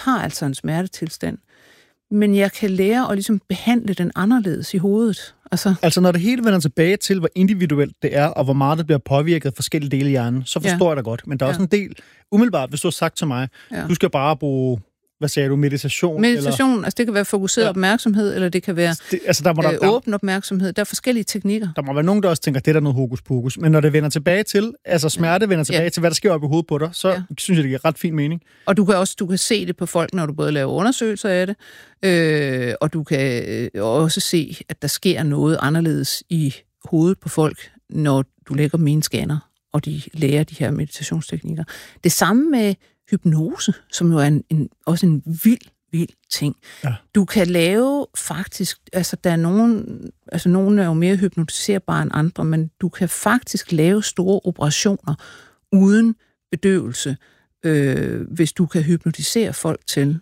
har altså en smertetilstand, men jeg kan lære at ligesom behandle den anderledes i hovedet. Altså når det hele vender tilbage til, hvor individuelt det er, og hvor meget det bliver påvirket af forskellige dele i hjernen, så forstår jeg dig godt. Men der er også en del, umiddelbart, hvis du har sagt til mig, du skal bare bruge, hvad sagde du, meditation? Meditation, eller? Altså det kan være fokuseret opmærksomhed, eller det kan være åben opmærksomhed. Der er forskellige teknikker. Der må være nogen, der også tænker, det er der noget hokus pokus. Men når det vender tilbage til, altså smerte vender tilbage til, hvad der sker op i hovedet på dig, så synes jeg, det giver ret fin mening. Og du kan se det på folk, når du både laver undersøgelser af det, og du kan også se, at der sker noget anderledes i hovedet på folk, når du lægger dem i en scanner, og de lærer de her meditationsteknikker. Det samme med hypnose, som jo er også en vild ting. Ja. Du kan lave faktisk, altså der er nogen er jo mere hypnotiserbare end andre, men du kan faktisk lave store operationer uden bedøvelse, hvis du kan hypnotisere folk til,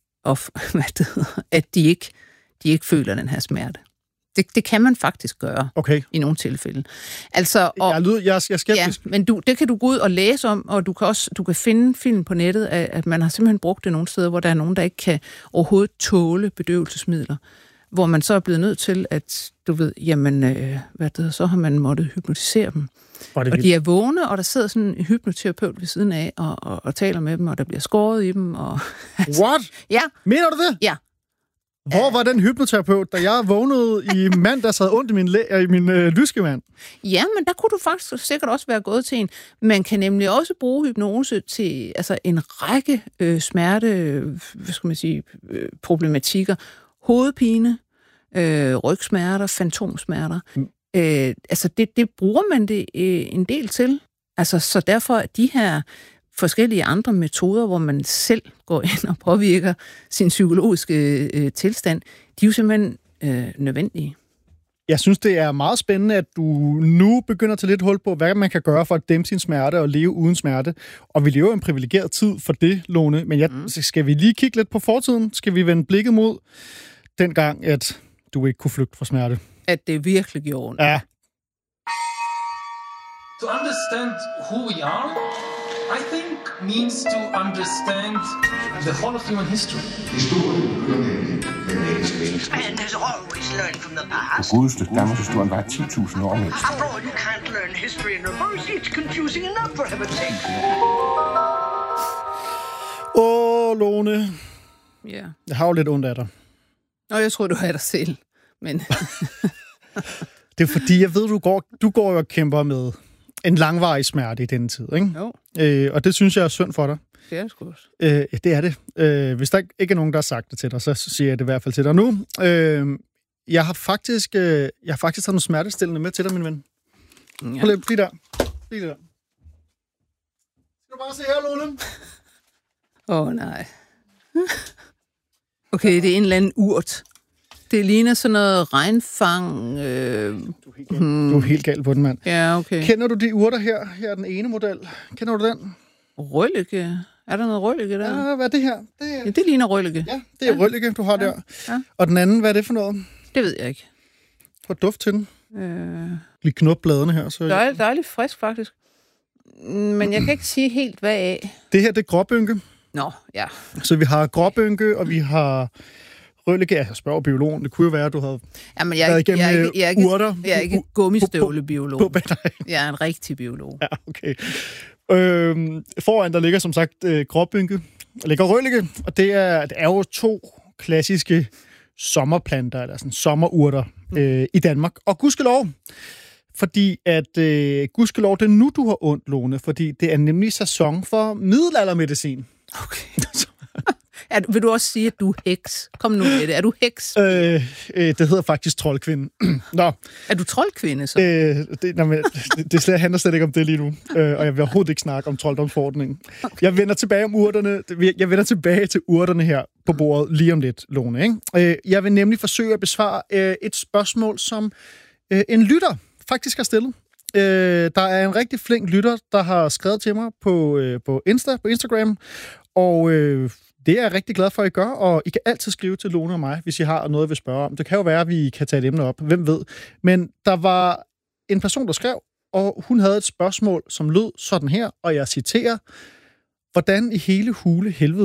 at de ikke føler den her smerte. Det kan man faktisk gøre i nogle tilfælde. Altså, jeg er skeptisk. Ja, men det kan du gå ud og læse om, og du kan finde film på nettet, at man har simpelthen brugt det nogle steder, hvor der er nogen, der ikke kan overhovedet tåle bedøvelsesmidler, hvor man så er blevet nødt til, at du ved, jamen, så har man måttet hypnotisere dem. Og de er vågne, og der sidder sådan en hypnoterapeut ved siden af, og taler med dem, og der bliver skåret i dem. Og, What? Ja. Mener du det? Ja. Hvor var den hypnoterapeut, da jeg vågnede i mandags, havde ondt i min lyskemand? Ja, men der kunne du faktisk sikkert også være gået til en. Man kan nemlig også bruge hypnose til en række problematikker. Hovedpine, rygsmerter, fantomsmerter. Det bruger man det en del til. Så derfor er de her forskellige andre metoder, hvor man selv går ind og påvirker sin psykologiske tilstand, de er jo simpelthen nødvendige. Jeg synes, det er meget spændende, at du nu begynder at tage lidt hul på, hvad man kan gøre for at dæmpe sin smerte og leve uden smerte. Og vi lever i en privilegeret tid for det, Lone. Men skal vi lige kigge lidt på fortiden? Skal vi vende blikket mod dengang, at du ikke kunne flygte fra smerte? At det virkelig gjorde ondt. Ja. To understand who we are, I think means to understand the whole of human history. And has always learned from the past. For godeste Danmarkshistorien var 10.000 år mindst. After all, you can't learn history in reverse. It's confusing enough for heaven's sake. Lone. Ja. Jeg har jo lidt ondt af dig. Jeg tror, du har dig selv. Men det er fordi, jeg ved, du går jo og kæmper med en langvarig smerte i denne tid, ikke? Jo. Og det synes jeg er synd for dig. Det er det sgu også. Det er det. Hvis der ikke er nogen, der har sagt det til dig, så siger jeg det i hvert fald til dig nu. Jeg har faktisk taget nogle smertestillende med til dig, min ven. Ja. Prøv lige der. Lige der. Skal du bare se her, Lone? Nej. Okay, det er en eller anden urt. Det ligner sådan noget regnfang. Du er helt gal på den, mand. Ja, okay. Kender du de urter her? Her er den ene model. Kender du den? Røllike. Er der noget røllike der? Ja, hvad er det her? Det ligner røllike. Ja, det er røllike, du har der. Ja. Og den anden, hvad er det for noget? Det ved jeg ikke. Prøv duft til den. Lige knop bladene her. Så dejligt frisk, faktisk. Men jeg kan ikke sige helt, hvad af. Det her, det er gråbynke. Nå, ja. Så vi har gråbynke, og vi har røllike. Jeg spørger biologen. Det kunne jo være, at du havde været igennem urter. Jeg er ikke gummistøvlebiolog. Jeg er en rigtig biolog. Ja, okay. Foran der ligger som sagt gråbynke. Der ligger røllike, og det er jo to klassiske sommerplanter, eller sådan sommerurter i Danmark. Og gudskelov, fordi at gudskelov, det er nu, du har ondt, Lone, fordi det er nemlig sæson for middelaldermedicin. Okay. Vil du også sige, at du er heks? Kom nu med det. Er du heks? Det hedder faktisk troldkvinde. Nå. Er du troldkvinde, så? Det handler slet ikke om det lige nu. Og jeg vil overhovedet ikke snakke om trolddomsforordningen. Okay. Jeg vender tilbage til urterne her på bordet lige om lidt, Lone. Ikke? Jeg vil nemlig forsøge at besvare et spørgsmål, som en lytter faktisk har stillet. Der er en rigtig flink lytter, der har skrevet til mig på Instagram, og det er jeg rigtig glad for, at I gør, og I kan altid skrive til Lone og mig, hvis I har noget, I vil spørge om. Det kan jo være, at vi kan tage et emne op. Hvem ved? Men der var en person, der skrev, og hun havde et spørgsmål, som lød sådan her, og jeg citerer: hvordan i hele hule helvede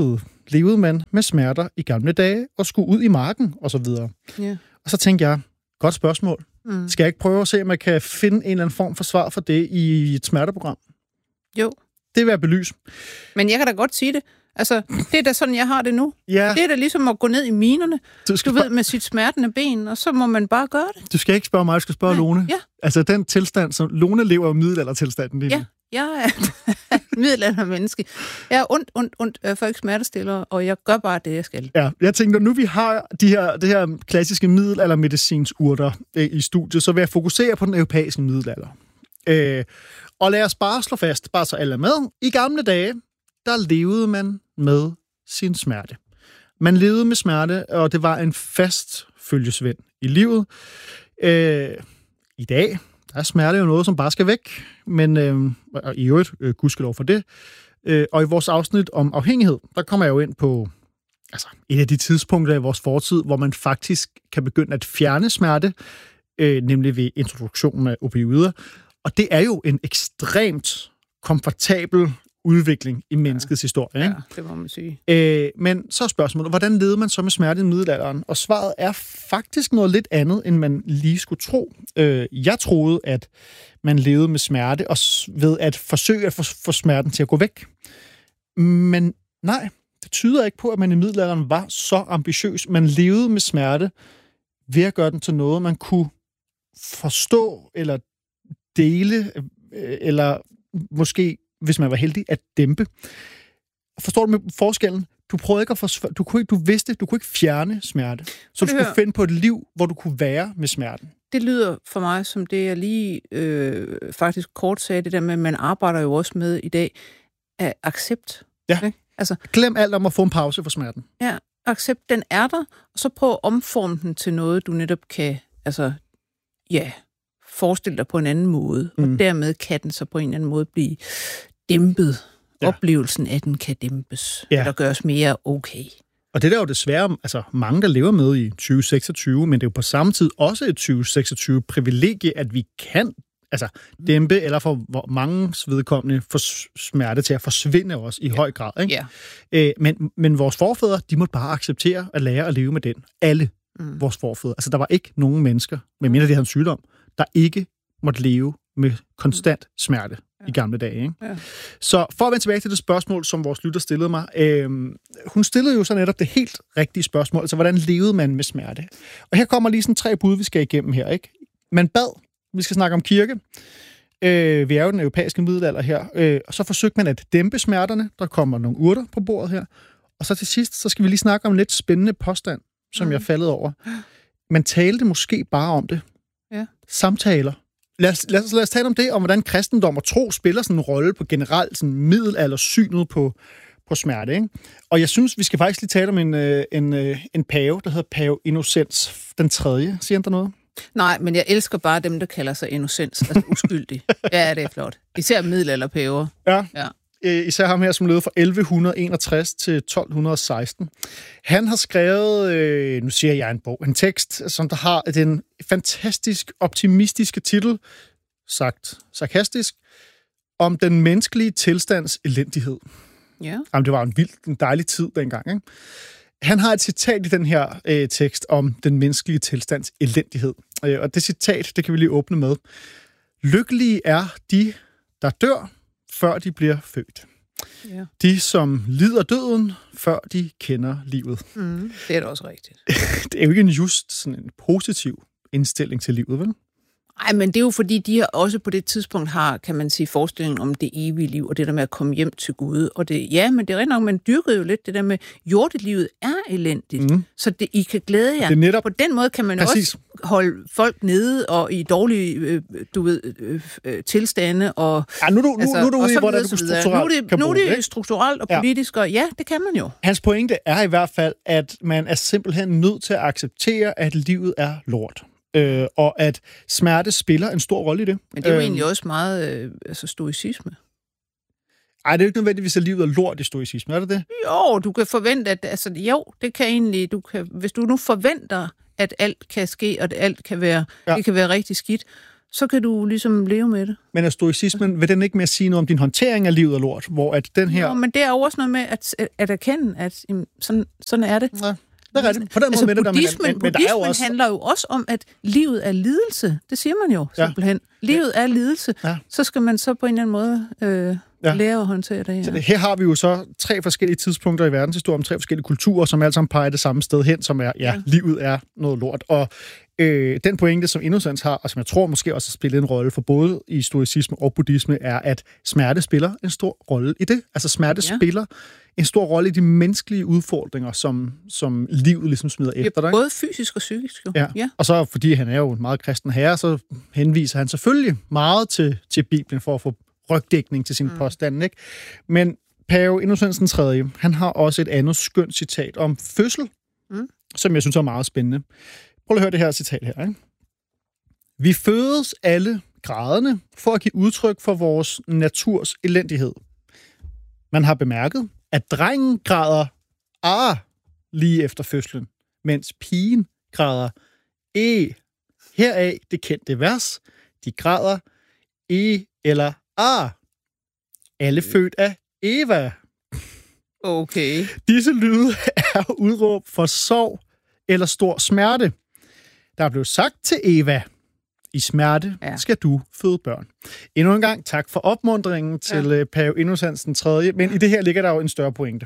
levede man med smerter i gamle dage og skulle ud i marken og så videre. Ja. Og så tænkte jeg, godt spørgsmål. Skal jeg ikke prøve at se, om jeg kan finde en eller anden form for svar for det i et smerteprogram? Jo. Det vil jeg belyse. Men jeg kan da godt sige det. Altså, det er da sådan, jeg har det nu. Ja. Det er da ligesom at gå ned i minerne, Du ved, med sit smertende ben, og så må man bare gøre det. Du skal ikke spørge mig, du skal spørge Lone. Ja. Altså, den tilstand, som Lone lever i middelaldertilstanden lige nu. Ja, jeg er middelaldermenneske. Jeg er ondt, jeg får ikke smertestiller, og jeg gør bare det, jeg skal. Ja, jeg tænkte, nu vi har det her klassiske middelaldermedicinsurter i studiet, så vil jeg fokusere på den europæiske middelalder. Og lad os bare slå fast, bare så alle er med. I gamle dage, der levede man med sin smerte. Man levede med smerte, og det var en fast følgesvend i livet. I dag, der er smerte jo noget, som bare skal væk, men i øvrigt, gudskelov for det. Og i vores afsnit om afhængighed, der kommer jeg jo ind på et af de tidspunkter i vores fortid, hvor man faktisk kan begynde at fjerne smerte, nemlig ved introduktionen af opioider. Og det er jo en ekstremt komfortabel udvikling i menneskets historie. Ikke? Ja, det må man sige. Men så er spørgsmålet, hvordan levede man så med smerte i middelalderen? Og svaret er faktisk noget lidt andet, end man lige skulle tro. Jeg troede, at man levede med smerte og ved at forsøge at få smerten til at gå væk. Men nej, det tyder ikke på, at man i middelalderen var så ambitiøs. Man levede med smerte ved at gøre den til noget, man kunne forstå eller dele, eller måske, hvis man var heldig, at dæmpe. Forstår du med forskellen? Du prøvede ikke at du vidste, du kunne ikke fjerne smerte. Så du skulle finde på et liv, hvor du kunne være med smerten. Det lyder for mig, som det jeg lige faktisk kort sagde, det der med, at man arbejder jo også med i dag, af accept. Ja. Ikke? Altså, glem alt om at få en pause for smerten. Ja, accept, den er der, og så prøv at omforme den til noget, du netop kan, forestille dig på en anden måde, og dermed kan den så på en eller anden måde blive dæmpet. Ja. Oplevelsen af den kan dæmpes, der gøres mere okay. Og det er der jo desværre mange, der lever med i 2026, men det er jo på samme tid også et 2026-privilegie, at vi kan dæmpe, eller for manges vedkommende få smerte til at forsvinde også i høj grad. Ikke? Ja. Men vores forfædre, de måtte bare acceptere at lære at leve med den. Alle vores forfædre. Der var ikke nogen mennesker, medmindre de havde en sygdom, der ikke måtte leve med konstant smerte i gamle dage. Ikke? Ja. Så for at vende tilbage til det spørgsmål, som vores lytter stillede mig. Hun stillede jo så netop det helt rigtige spørgsmål. Altså, hvordan levede man med smerte? Og her kommer lige sådan 3 bud, vi skal igennem her. Ikke? Man bad. Vi skal snakke om kirke. Vi er jo den europæiske middelalder her. Og så forsøgte man at dæmpe smerterne. Der kommer nogle urter på bordet her. Og så til sidst, så skal vi lige snakke om en lidt spændende påstand, som jeg faldet over. Man talte måske bare om det. Ja. Samtaler. Lad os tale om det, om hvordan kristendom og tro spiller sådan en rolle på generelt sådan middelaldersynet på smerte. Ikke? Og jeg synes, vi skal faktisk lige tale om en pave, der hedder pave Innocens den 3. Siger han der noget? Nej, men jeg elsker bare dem, der kalder sig Innocens, uskyldig. Ja, det er flot. Især middelalderpaver. Ja. Især ham her, som levede fra 1161 til 1216. Han har skrevet, nu siger jeg en tekst, som der har den fantastisk optimistiske titel, sagt sarkastisk, om den menneskelige tilstands elendighed. Ja. Jamen, det var en dejlig tid dengang, ikke? Han har et citat i den her tekst om den menneskelige tilstands elendighed. Og det citat, det kan vi lige åbne med. Lykkelige er de, der dør, før de bliver født. Ja. De, som lider døden, før de kender livet. Det er da også rigtigt. Det er jo ikke just sådan en positiv indstilling til livet, vel? Nej, men det er jo fordi, de også på det tidspunkt har, kan man sige, forestillingen om det evige liv, og det der med at komme hjem til Gud. Og det, ja, men det er rigtig nok, man dyrkede jo lidt det der med, jordelivet er elendigt, så det, I kan glæde jer. Netop, på den måde kan man også holde folk nede og i dårlige, tilstande. Og, ja, nu er du ude i, hvordan du strukturelt nu er det strukturelt og politisk, og ja, det kan man jo. Hans pointe er i hvert fald, at man er simpelthen nødt til at acceptere, at livet er lort. Og at smerte spiller en stor rolle i det. Men det er jo egentlig også meget stoicisme. Ej, det er jo ikke nødvendigvis, at livet er lort i stoicisme, er det det? Jo, du kan forvente, at det kan egentlig, hvis du nu forventer, at alt kan ske, og at alt kan være, det kan være rigtig skidt, så kan du ligesom leve med det. Men er stoicismen, vil den ikke mere sige noget om din håndtering af livet og lort, hvor at den her... Jo, men det er jo også noget med at erkende, at sådan er det. Ja, det er rigtigt. På den måde med det, buddhismen handler jo også om, at livet er lidelse. Det siger man jo simpelthen. Livet er lidelse. Ja. Så skal man så på en eller anden måde lære at håndtere det. Ja. Så her har vi jo så 3 forskellige tidspunkter i verdenshistorien, 3 forskellige kulturer, som alle sammen peger det samme sted hen, som er, livet er noget lort. Og den pointe, som Innocens har, og som jeg tror måske også har spillet en rolle for både i stoicisme og buddhisme, er, at smerte spiller en stor rolle i det. Altså smerte spiller en stor rolle i de menneskelige udfordringer, som livet ligesom smider efter dig. Både fysisk og psykisk. Jo. Ja. Og så, fordi han er jo en meget kristen herre, så henviser han selvfølgelig meget til Bibelen for at få rygdækning til sin påstand, ikke? Men Pave Innocens den 3., han har også et andet skønt citat om fødsel, som jeg synes er meget spændende. Prøv at høre det her citat her, ikke? Vi fødes alle grædende for at give udtryk for vores naturs elendighed. Man har bemærket, at drengen græder lige efter fødslen, mens pigen græder heraf det kendte vers. De græder eller alle født af Eva. Okay. Disse lyde er udråb for sorg eller stor smerte. Der blev sagt til Eva, i smerte skal du føde børn. Endnu en gang tak for opmuntringen til Pave Innocens den 3. Men i det her ligger der jo en større pointe.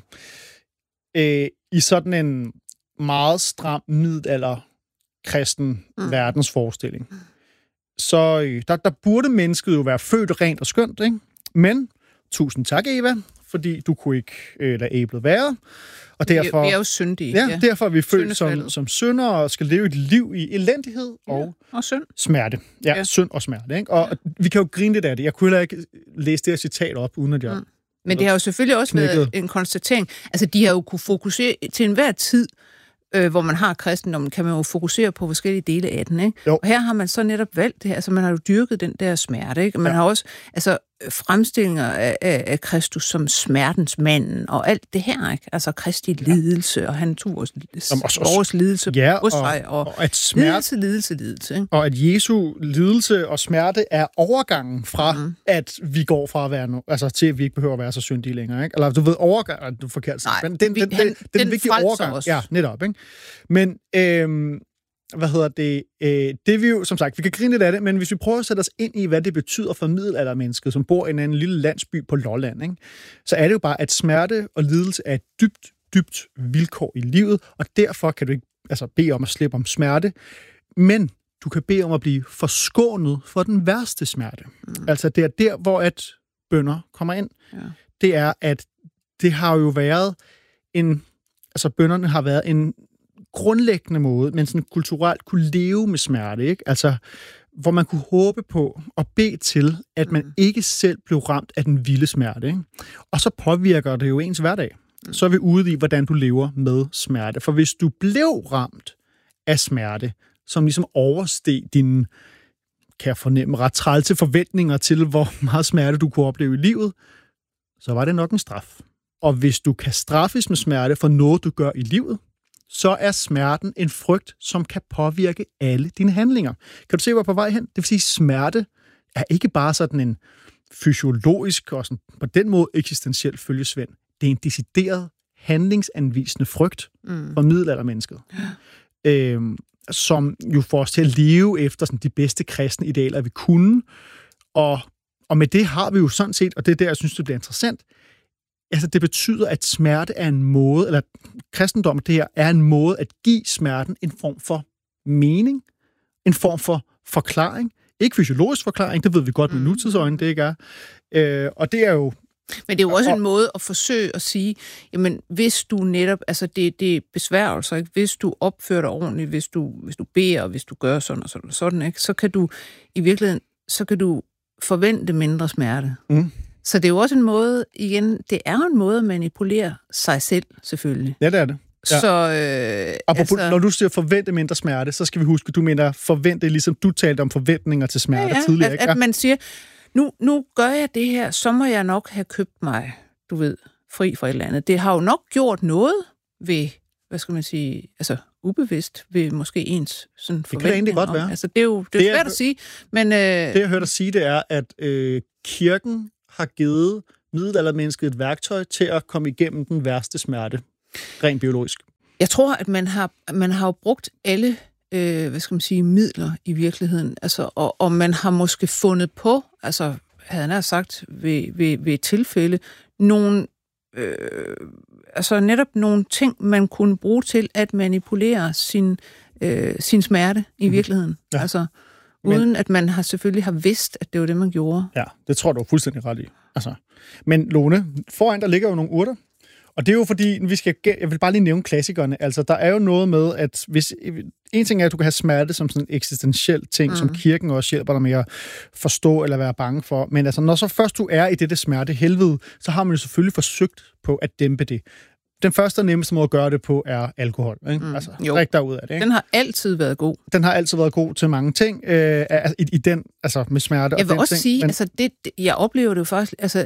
I sådan en meget stram middelalder-kristen verdensforestilling. Så der burde mennesket jo være født rent og skønt, ikke? Men tusind tak, Eva, fordi du kunne ikke lade æblet være. Og derfor, vi er jo syndige. Ja, derfor er vi født som syndere og skal leve et liv i elendighed og synd. Smerte. Ja, synd og smerte. Ikke? Og vi kan jo grine lidt af det. Jeg kunne heller ikke læse det her citat op, uden at jeg... Men det har jo selvfølgelig også været en konstatering. Altså, de har jo kunne fokusere til enhver tid, hvor man har kristendommen, kan man jo fokusere på forskellige dele af den, ikke? Og her har man så netop valgt det her, altså man har jo dyrket den der smerte, ikke? Man har også, altså fremstillinger af Kristus som smertens manden, og alt det her, ikke? Altså Kristi lidelse, og han tog vores lidelse på sig, og at smerte, lidelse, ikke? Og at Jesu lidelse og smerte er overgangen fra, at vi går fra at være altså til at vi ikke behøver at være så syndige længere, ikke? Eller du ved, overgang, du er forkert. Nej, men den vigtige overgang. Også. Ja, netop, ikke? Men, det vi jo, som sagt, vi kan grine lidt af det, men hvis vi prøver at sætte os ind i, hvad det betyder for middelaldermennesket, som bor i en lille landsby på Lolland, ikke? Så er det jo bare, at smerte og lidelse er et dybt vilkår i livet, og derfor kan du ikke bede om at slippe om smerte, men du kan bede om at blive forskånet for den værste smerte. Altså, det er der, hvor at bønner kommer ind. Ja. Det er, at det har jo været bønnerne har været en grundlæggende måde, men sådan kulturelt kunne leve med smerte, ikke? Altså, hvor man kunne håbe på og bede til, at man ikke selv blev ramt af den vilde smerte, ikke? Og så påvirker det jo ens hverdag. Så er vi ude i, hvordan du lever med smerte. For hvis du blev ramt af smerte, som ligesom oversteg dine, kan jeg fornemme, ret trælse forventninger til, hvor meget smerte du kunne opleve i livet, så var det nok en straf. Og hvis du kan straffes med smerte for noget, du gør i livet, så er smerten en frygt, som kan påvirke alle dine handlinger. Kan du se, hvor på vej hen? Det vil sige, smerte er ikke bare sådan en fysiologisk og sådan, på den måde eksistentiel følgesvend. Det er en decideret handlingsanvisende frygt for middelaldermennesket, som jo får os til at leve efter sådan, de bedste kristne idealer, vi kunne. Og med det har vi jo sådan set, og det er der, jeg synes, det bliver interessant, altså, det betyder, at smerte er en måde, eller kristendom, det her, er en måde at give smerten en form for mening, en form for forklaring. Ikke fysiologisk forklaring, det ved vi godt med nutidsøjne, det ikke er. Og det er jo... Men det er jo også en måde at forsøge at sige, jamen, hvis du netop, altså det er besværgelser, ikke? Hvis du opfører dig ordentligt, hvis du beder, og hvis du gør sådan og sådan og sådan, ikke? Så kan du i virkeligheden, så kan du forvente mindre smerte. Så det er jo også en måde, igen, det er jo en måde at manipulere sig selv, selvfølgelig. Ja, det er det. Ja. Så, når du siger forvente mindre smerte, så skal vi huske, at du mener forvente, ligesom du talte om forventninger til smerte tidligere. At man siger, nu gør jeg det her, så må jeg nok have købt mig, du ved, fri for et eller andet. Det har jo nok gjort noget ved hvad skal man sige, altså ubevidst ved måske ens sådan forventninger. Det kan det egentlig godt være. Altså, det er jo svært at sige, men... Det, jeg hørte dig sige, det er, at kirken har givet middelaldermennesket et værktøj til at komme igennem den værste smerte, rent biologisk. Jeg tror, at man har jo brugt alle hvad skal man sige, midler i virkeligheden, altså, og man har måske fundet på, altså havde han sagt ved et tilfælde, nogle altså netop nogle ting, man kunne bruge til at manipulere sin smerte i virkeligheden. Ja. Altså uden at man selvfølgelig har vidst, at det var det, man gjorde. Ja, det tror du er fuldstændig ret i. Altså. Men Lone, foran der ligger jo nogle urter, og det er jo fordi, jeg vil bare lige nævne klassikerne. Altså, der er jo noget med, at hvis... En ting er, at du kan have smerte som sådan en eksistentiel ting, som kirken også hjælper dig med at forstå eller være bange for. Men altså, når så først du er i dette smerte helvede, så har man jo selvfølgelig forsøgt på at dæmpe det. Den første og nemmeste måde at gøre det på er alkohol. Ikke? Altså, drik dig ud af det. Ikke? Den har altid været god. Den har altid været god til mange ting. I den, altså med smerte. Jeg vil også sige, altså jeg oplever det jo faktisk, altså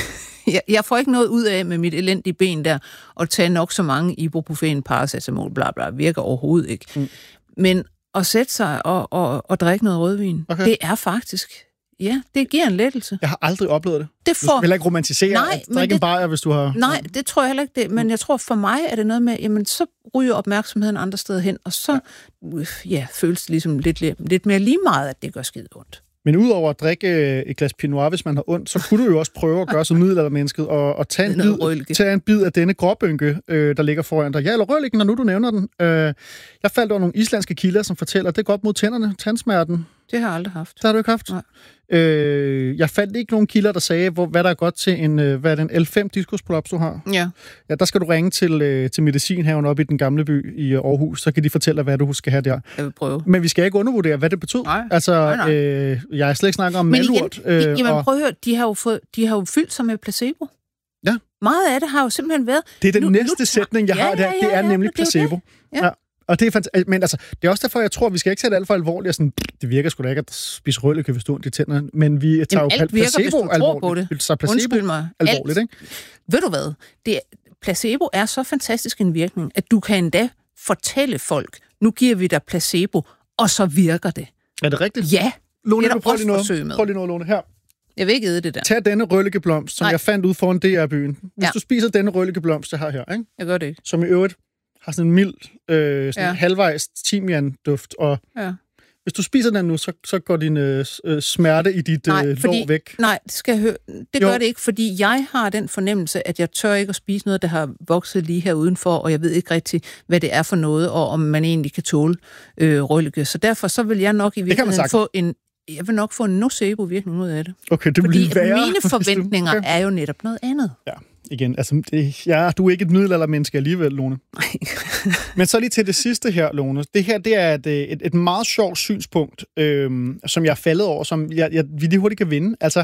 jeg får ikke noget ud af med mit elendige ben der, at tage nok så mange ibuprofen, paracetamol, bla bla, virker overhovedet ikke. Men at sætte sig og drikke noget rødvin, det er faktisk... Ja, det giver en lettelse. Jeg har aldrig oplevet det. Du skal heller ikke romantisere at drikke en bajer, hvis du har... Nej, det tror jeg heller ikke det. Men jeg tror, for mig er det noget med, jamen så ryger opmærksomheden andre steder hen, og så føles det ligesom lidt mere lige meget, at det gør skide ondt. Men udover at drikke et glas Pinot Noir, hvis man har ondt, så kunne du jo også prøve at gøre som middelaldermennesket og tage en bid af denne gråbønke, der ligger foran dig. Ja, eller rødliggen, når nu du nævner den. Jeg faldt over nogle islandske kilder, som fortæller, at det er godt mod tænderne, tandsmerten. Det har jeg aldrig haft. Det har du ikke haft? Nej. Jeg fandt ikke nogen kilder, der sagde, hvad der er godt til en L5 diskusprolaps, du har. Ja. Ja, der skal du ringe til medicinhaven oppe i den gamle by i Aarhus, så kan de fortælle dig, hvad du skal have der. Jeg vil prøve. Men vi skal ikke undervurdere, hvad det betyder. Nej. Altså, jeg har slet ikke snakket om malurt. Jamen prøv at høre, de har jo fyldt sig med placebo. Ja. Meget af det har jo simpelthen været... Det er den næste sætning, jeg har der. Det er nemlig placebo. Ja. Og det er fantastisk. Men altså, det er også derfor, jeg tror, vi skal ikke tage det alt for alvorligt. Og sådan, det virker sgu da ikke at spise rødløg, hvis du ondt i tænderne. Men vi tager jo placebo alvorligt. Vi tager placebo alvorligt, ikke? Ved du hvad? Placebo er så fantastisk en virkning, at du kan endda fortælle folk, nu giver vi dig placebo, og så virker det. Er det rigtigt? Ja. Lone, det er der også forsøg med. Prøv lige noget, Lone, her. Jeg vil ikke æde det der. Tag denne rødløggeblomst, som jeg fandt ud foran DR-byen. Hvis du spiser denne rødløggeblomst, jeg har her, ikke? Jeg gør det ikke. Som i øvrigt har sådan en mild, halvvejs timian-duft, og hvis du spiser den nu, så går din smerte i dit lår væk. Nej, det gør det ikke, fordi jeg har den fornemmelse, at jeg tør ikke at spise noget, der har vokset lige her udenfor, og jeg ved ikke rigtig, hvad det er for noget, og om man egentlig kan tåle rødløg. Så derfor så vil jeg nok i virkeligheden få en nocebo-virkning ud af det. Okay, det bliver værre. Mine forventninger er jo netop noget andet. Ja. Igen, altså, du er ikke et middelaldermenneske alligevel, Lone. Men så lige til det sidste her, Lone. Det her, det er et meget sjovt synspunkt, som jeg er faldet over, som vi lige hurtigt kan vinde. Altså,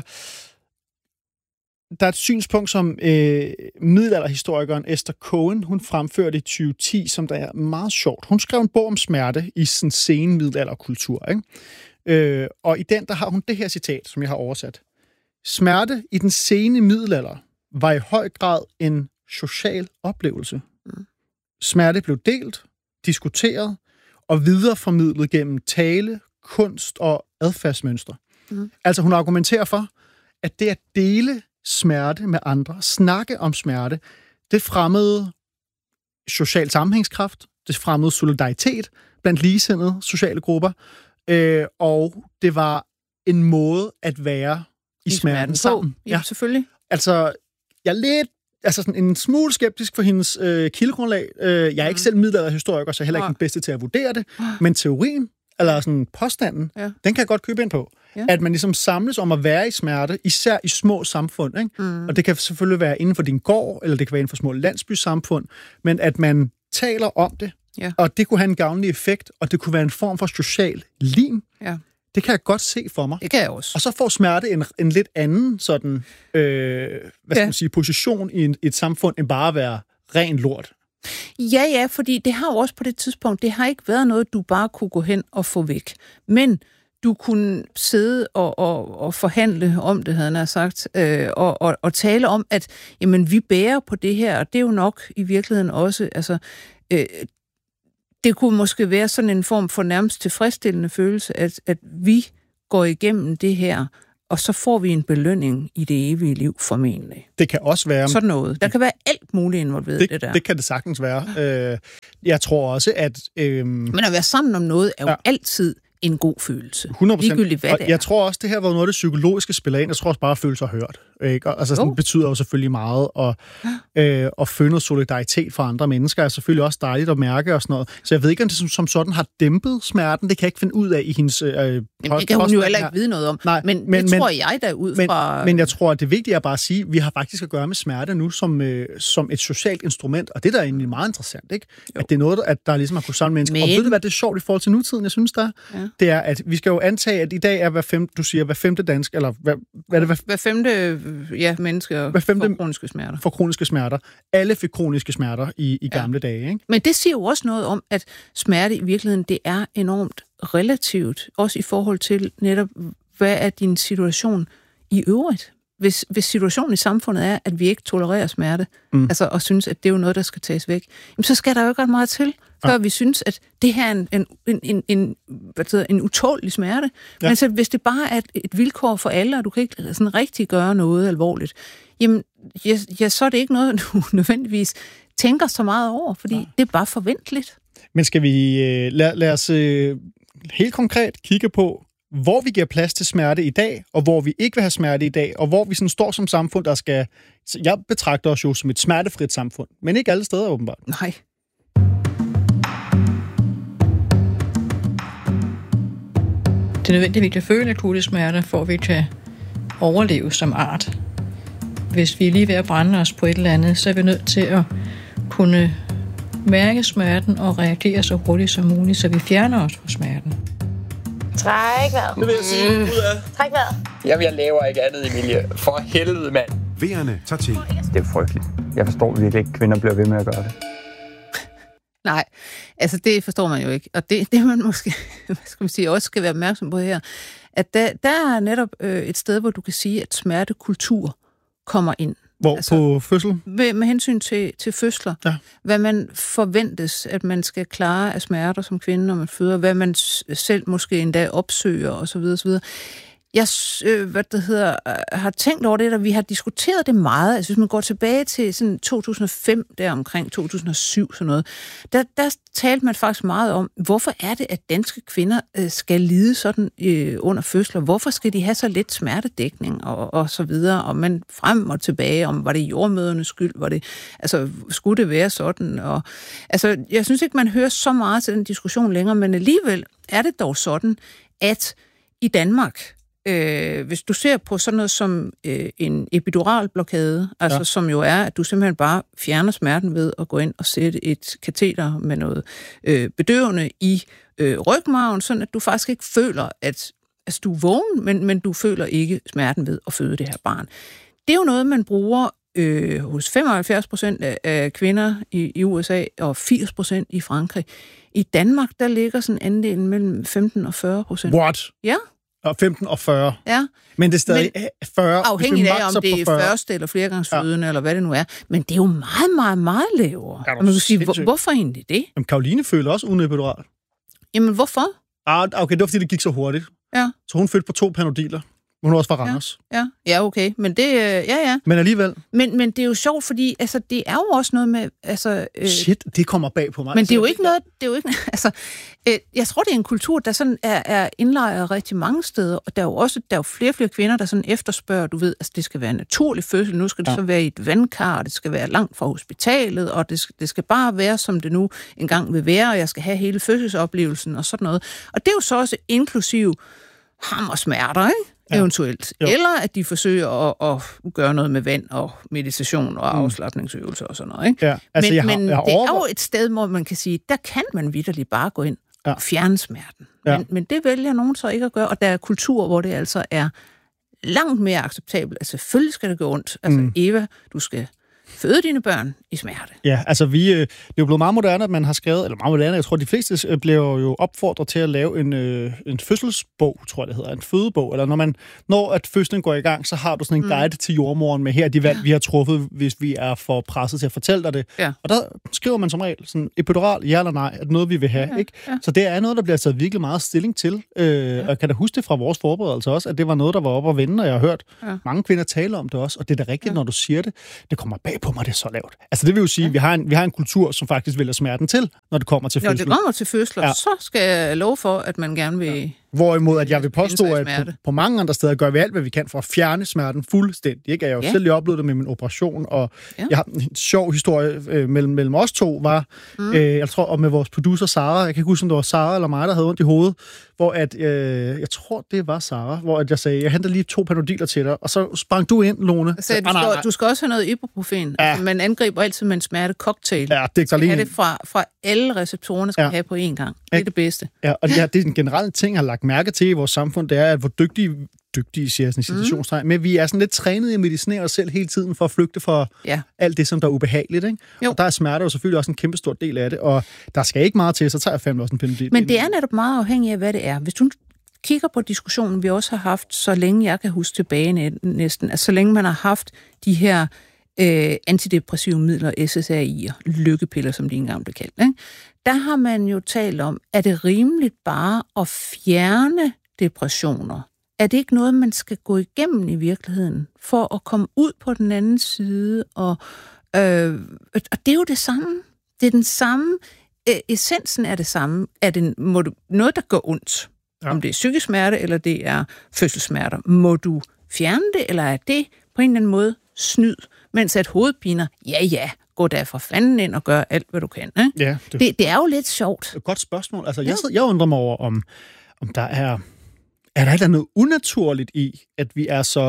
der er et synspunkt, som middelalderhistorikeren Esther Cohen, hun fremførte i 2010, som der er meget sjovt. Hun skrev en bog om smerte i sådan sen middelalderkultur, ikke? Og i den, der har hun det her citat, som jeg har oversat. Smerte i den sene middelalder var i høj grad en social oplevelse. Smerte blev delt, diskuteret og videreformidlet gennem tale, kunst og adfærdsmønstre. Altså hun argumenterer for, at det at dele smerte med andre, snakke om smerte, det fremmede social sammenhængskraft, det fremmede solidaritet blandt ligesindede sociale grupper, og det var en måde at være i smerten sammen. Ja, selvfølgelig. Altså, jeg er lidt sådan en smule skeptisk for hendes kildegrundlag. Jeg er ikke selv middelalderhistoriker, så jeg er heller ikke den bedste til at vurdere det. Men teorien, eller sådan påstanden, den kan jeg godt købe ind på. Ja. At man ligesom samles om at være i smerte, især i små samfund. Ikke? Og det kan selvfølgelig være inden for din gård, eller det kan være inden for små landsbysamfund, men at man taler om det, og det kunne have en gavnlig effekt, og det kunne være en form for social lim. Ja. Det kan jeg godt se for mig. Det kan jeg også. Og så får smerte en lidt anden sådan, position i et samfund, end bare at være ren lort. Ja, fordi det har jo også på det tidspunkt, det har ikke været noget, du bare kunne gå hen og få væk. Men du kunne sidde og forhandle om det, havde han sagt, og tale om, at jamen, vi bærer på det her, og det er jo nok i virkeligheden også, altså, det kunne måske være sådan en form for nærmest tilfredsstillende følelse, at vi går igennem det her, og så får vi en belønning i det evige liv formentlig. Det kan også være... Sådan noget. Der kan være alt muligt involveret det der. Det kan det sagtens være. Jeg tror også, at... Men at være sammen om noget er jo altid en god følelse. 100%. Ligegyldigt hvad det er. Jeg tror også, det her var noget af det psykologiske spiller ind. Jeg tror også bare, at føle sig hørt. Ikke? Altså, sådan betyder jo selvfølgelig meget, og føle noget solidaritet fra andre mennesker er selvfølgelig også dejligt at mærke og sådan noget. Så jeg ved ikke, om det som sådan har dæmpet smerten. Det kan jeg ikke finde ud af i hendes det kan hun jo heller ikke vide noget om. Nej, men det tror jeg da ud fra... Men jeg tror, at det vigtige er bare at sige, at vi har faktisk at gøre med smerte nu som et socialt instrument, og det der er egentlig meget interessant, ikke? At det er noget, at der ligesom har kunnet samle mennesker. Og ved du, hvad det er sjovt i forhold til nutiden, jeg synes, der det er, at vi skal jo antage, at i dag er hver femte dansk, eller hvad er det? Hver femte mennesker får kroniske smerter. For kroniske smerter. Alle fik kroniske smerter i gamle dage, ikke? Men det siger jo også noget om, at smerte i virkeligheden, det er enormt relativt, også i forhold til netop, hvad er din situation i øvrigt? Hvis situationen i samfundet er, at vi ikke tolererer smerte, altså, og synes, at det er jo noget, der skal tages væk, jamen, så skal der jo ikke ret meget til, før vi synes, at det her er en utålelig smerte. Men altså, hvis det bare er et vilkår for alle, og du kan ikke sådan rigtig gøre noget alvorligt, jamen, så er det ikke noget, du nødvendigvis tænker så meget over, fordi det er bare forventeligt. Men skal vi lad os helt konkret kigge på, hvor vi giver plads til smerte i dag, og hvor vi ikke vil have smerte i dag, og hvor vi sådan står som samfund, der skal... Jeg betragter os jo som et smertefrit samfund, men ikke alle steder åbenbart. Nej. Det er nødvendigt, at vi kan føle akutte smerter, for at vi kan overleve som art. Hvis vi er lige ved at brænde os på et eller andet, så er vi nødt til at kunne mærke smerten og reagere så hurtigt som muligt, så vi fjerner os fra smerten. Træk vejret. Det vil jeg sige. Ud af. Træk vejret. Jamen, jeg laver ikke andet, Emilie. For helvede, mand. Vejerne tager til. Det er frygteligt. Jeg forstår virkelig ikke, at kvinder bliver ved med at gøre det. Nej, altså det forstår man jo ikke. Og det man måske også skal være opmærksom på her, at der er netop et sted, hvor du kan sige, at smertekultur kommer ind. Hvor altså, på fødsel? Med hensyn til fødsler. Ja. Hvad man forventes, at man skal klare af smerter som kvinde, når man føder. Hvad man selv måske endda opsøger, osv. osv. Jeg har tænkt over det, og vi har diskuteret det meget. Altså, hvis man går tilbage til sådan 2005, der omkring 2007, sådan noget, der talte man faktisk meget om, hvorfor er det, at danske kvinder skal lide sådan under fødsler? Hvorfor skal de have så lidt smertedækning og så videre? Og man frem og tilbage, om var det jordmødernes skyld? Skulle det være sådan? Og, altså, jeg synes ikke, man hører så meget til den diskussion længere, men alligevel er det dog sådan, at i Danmark, hvis du ser på sådan noget som en epiduralblokade, altså som jo er, at du simpelthen bare fjerner smerten ved at gå ind og sætte et kateter med noget bedøvende i rygmarven, sådan at du faktisk ikke føler, at altså, du er vågen, men du føler ikke smerten ved at føde det her barn. Det er jo noget, man bruger hos 75% af kvinder i USA og 80% i Frankrig. I Danmark, der ligger sådan andelen mellem 15 og 40%. What? Ja. Og 15 og 40. Ja. Men det er stadig 40. Afhængigt af, om det er første eller flergangsfødende, eller hvad det nu er. Men det er jo meget, meget, meget lavere. Og man kan sige, hvorfor egentlig det? Jamen, Karoline føler også uden epidural. Jamen, hvorfor? Okay, det var, fordi det gik så hurtigt. Ja. Så hun fødte på 2 panodiler. Hun er også fra Randers. Ja, okay. Men det, ja. Men alligevel. Men det er jo sjovt, fordi altså, det er jo også noget med... Altså, shit, det kommer bag på mig. Men det er jo ikke noget... Det er jo ikke, altså, jeg tror, det er en kultur, der sådan er indlejret rigtig mange steder, og der er jo flere og flere kvinder, der sådan efterspørger, du ved, altså det skal være en naturlig fødsel, nu skal det så være i et vandkar, og det skal være langt fra hospitalet, og det skal bare være, som det nu engang vil være, og jeg skal have hele fødselsoplevelsen og sådan noget. Og det er jo så også inklusiv hammersmerter, ikke? Eventuelt. Jo. Eller at de forsøger at gøre noget med vand og meditation og afslapningsøvelser og sådan noget. Ikke? Ja, altså men det er jo et sted, hvor man kan sige, der kan man vitterligt bare gå ind og fjerne smerten. Men det vælger nogen så ikke at gøre, og der er kultur, hvor det altså er langt mere acceptabelt. Altså selvfølgelig skal det gå ondt. Altså Eva, du skal føde dine børn i smerte. Ja, altså det er jo blevet meget moderne, at man har skrevet, eller meget moderne, jeg tror, de fleste bliver jo opfordret til at lave en fødselsbog, tror jeg det hedder, en fødebog, eller når at fødslen går i gang, så har du sådan en guide til jordmoren med her de valg, vi har truffet, hvis vi er for presset til at fortælle dig det. Ja. Og der skriver man som regel sådan epidural, ja eller nej, at noget vi vil have, ikke? Ja. Så det er noget, der bliver taget virkelig meget stilling til, og jeg kan da huske det fra vores forberedelse også, at det var noget, der var op at vende, og jeg har hørt mange kvinder tale om det også, og det er da rigtigt, når du siger det. Det kommer bag på mig, det er så lavt. Altså det vil jo sige, at vi har en kultur, som faktisk vælger smerten til, når det kommer til fødsler. Når det kommer til fødsler, så skal jeg love for, at man gerne vil... Ja. Hvorimod, at jeg vil påstå, at på mange andre steder gør vi alt, hvad vi kan for at fjerne smerten fuldstændig. Ikke? Jeg har jo selv lige oplevet det med min operation, og jeg har en sjov historie mellem os to, var, jeg tror, og med vores producer Sara, jeg kan ikke huske, om det var Sara eller mig, der havde ondt i hovedet, hvor at, jeg tror, det var Sara, hvor at jeg sagde, jeg henter lige 2 Panodiler til dig, og så sprang du ind, Lone. Så du skal også have noget ibuprofen. Ja. Altså, man angriber altid med en smertecocktail. Ja, det skal have det fra alle receptorerne, skal have på én gang. Det er det bedste. Ja, og det er en generel ting, jeg har lagt mærke til i vores samfund, det er, at hvor dygtige siger sådan i situationstegn, men vi er sådan lidt trænet i at medicinere os selv hele tiden for at flygte fra alt det, som der er ubehageligt, ikke? Og der er smerte jo selvfølgelig også en kæmpe stor del af det, og der skal ikke meget til, så tager jeg fandme også en Panodil. Men det er netop meget afhængigt af, hvad det er. Hvis du kigger på diskussionen, vi også har haft, så længe jeg kan huske tilbage næsten, altså så længe man har haft de her antidepressive midler, SSRI'er, lykkepiller, som de engang blev kaldt, ikke? Der har man jo talt om, er det rimeligt bare at fjerne depressioner? Er det ikke noget, man skal gå igennem i virkeligheden, for at komme ud på den anden side? Og det er jo det samme. Det er den samme. Essensen er det samme. Er det noget, der går ondt? Ja. Om det er psykisk smerte, eller det er fødselssmerter. Må du fjerne det, eller er det på en eller anden måde snyd? Mens at hovedpiner, gå der for fanden ind og gør alt, hvad du kan. Ikke? Ja, det er jo lidt sjovt. Et godt spørgsmål. Altså, jeg undrer mig over, om der er der noget unaturligt i, at vi er så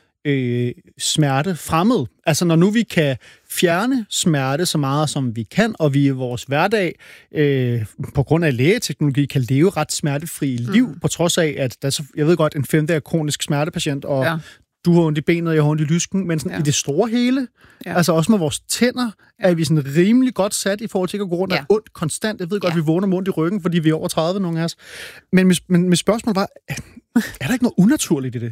smertefremmede? Altså, når nu vi kan fjerne smerte så meget, som vi kan, og vi i vores hverdag, på grund af lægeteknologi, kan leve ret smertefri liv, på trods af, at jeg ved godt, en 5. er kronisk smertepatient, og du har ondt i benet, og jeg har ondt i lysken, men sådan i det store hele, altså også med vores tænder, er vi sådan rimelig godt sat i forhold til at gå rundt og ondt konstant. Jeg ved godt, vi vågner med ondt i ryggen, fordi vi er over 30, nogle af os. Men mit spørgsmål var, er der ikke noget unaturligt i det?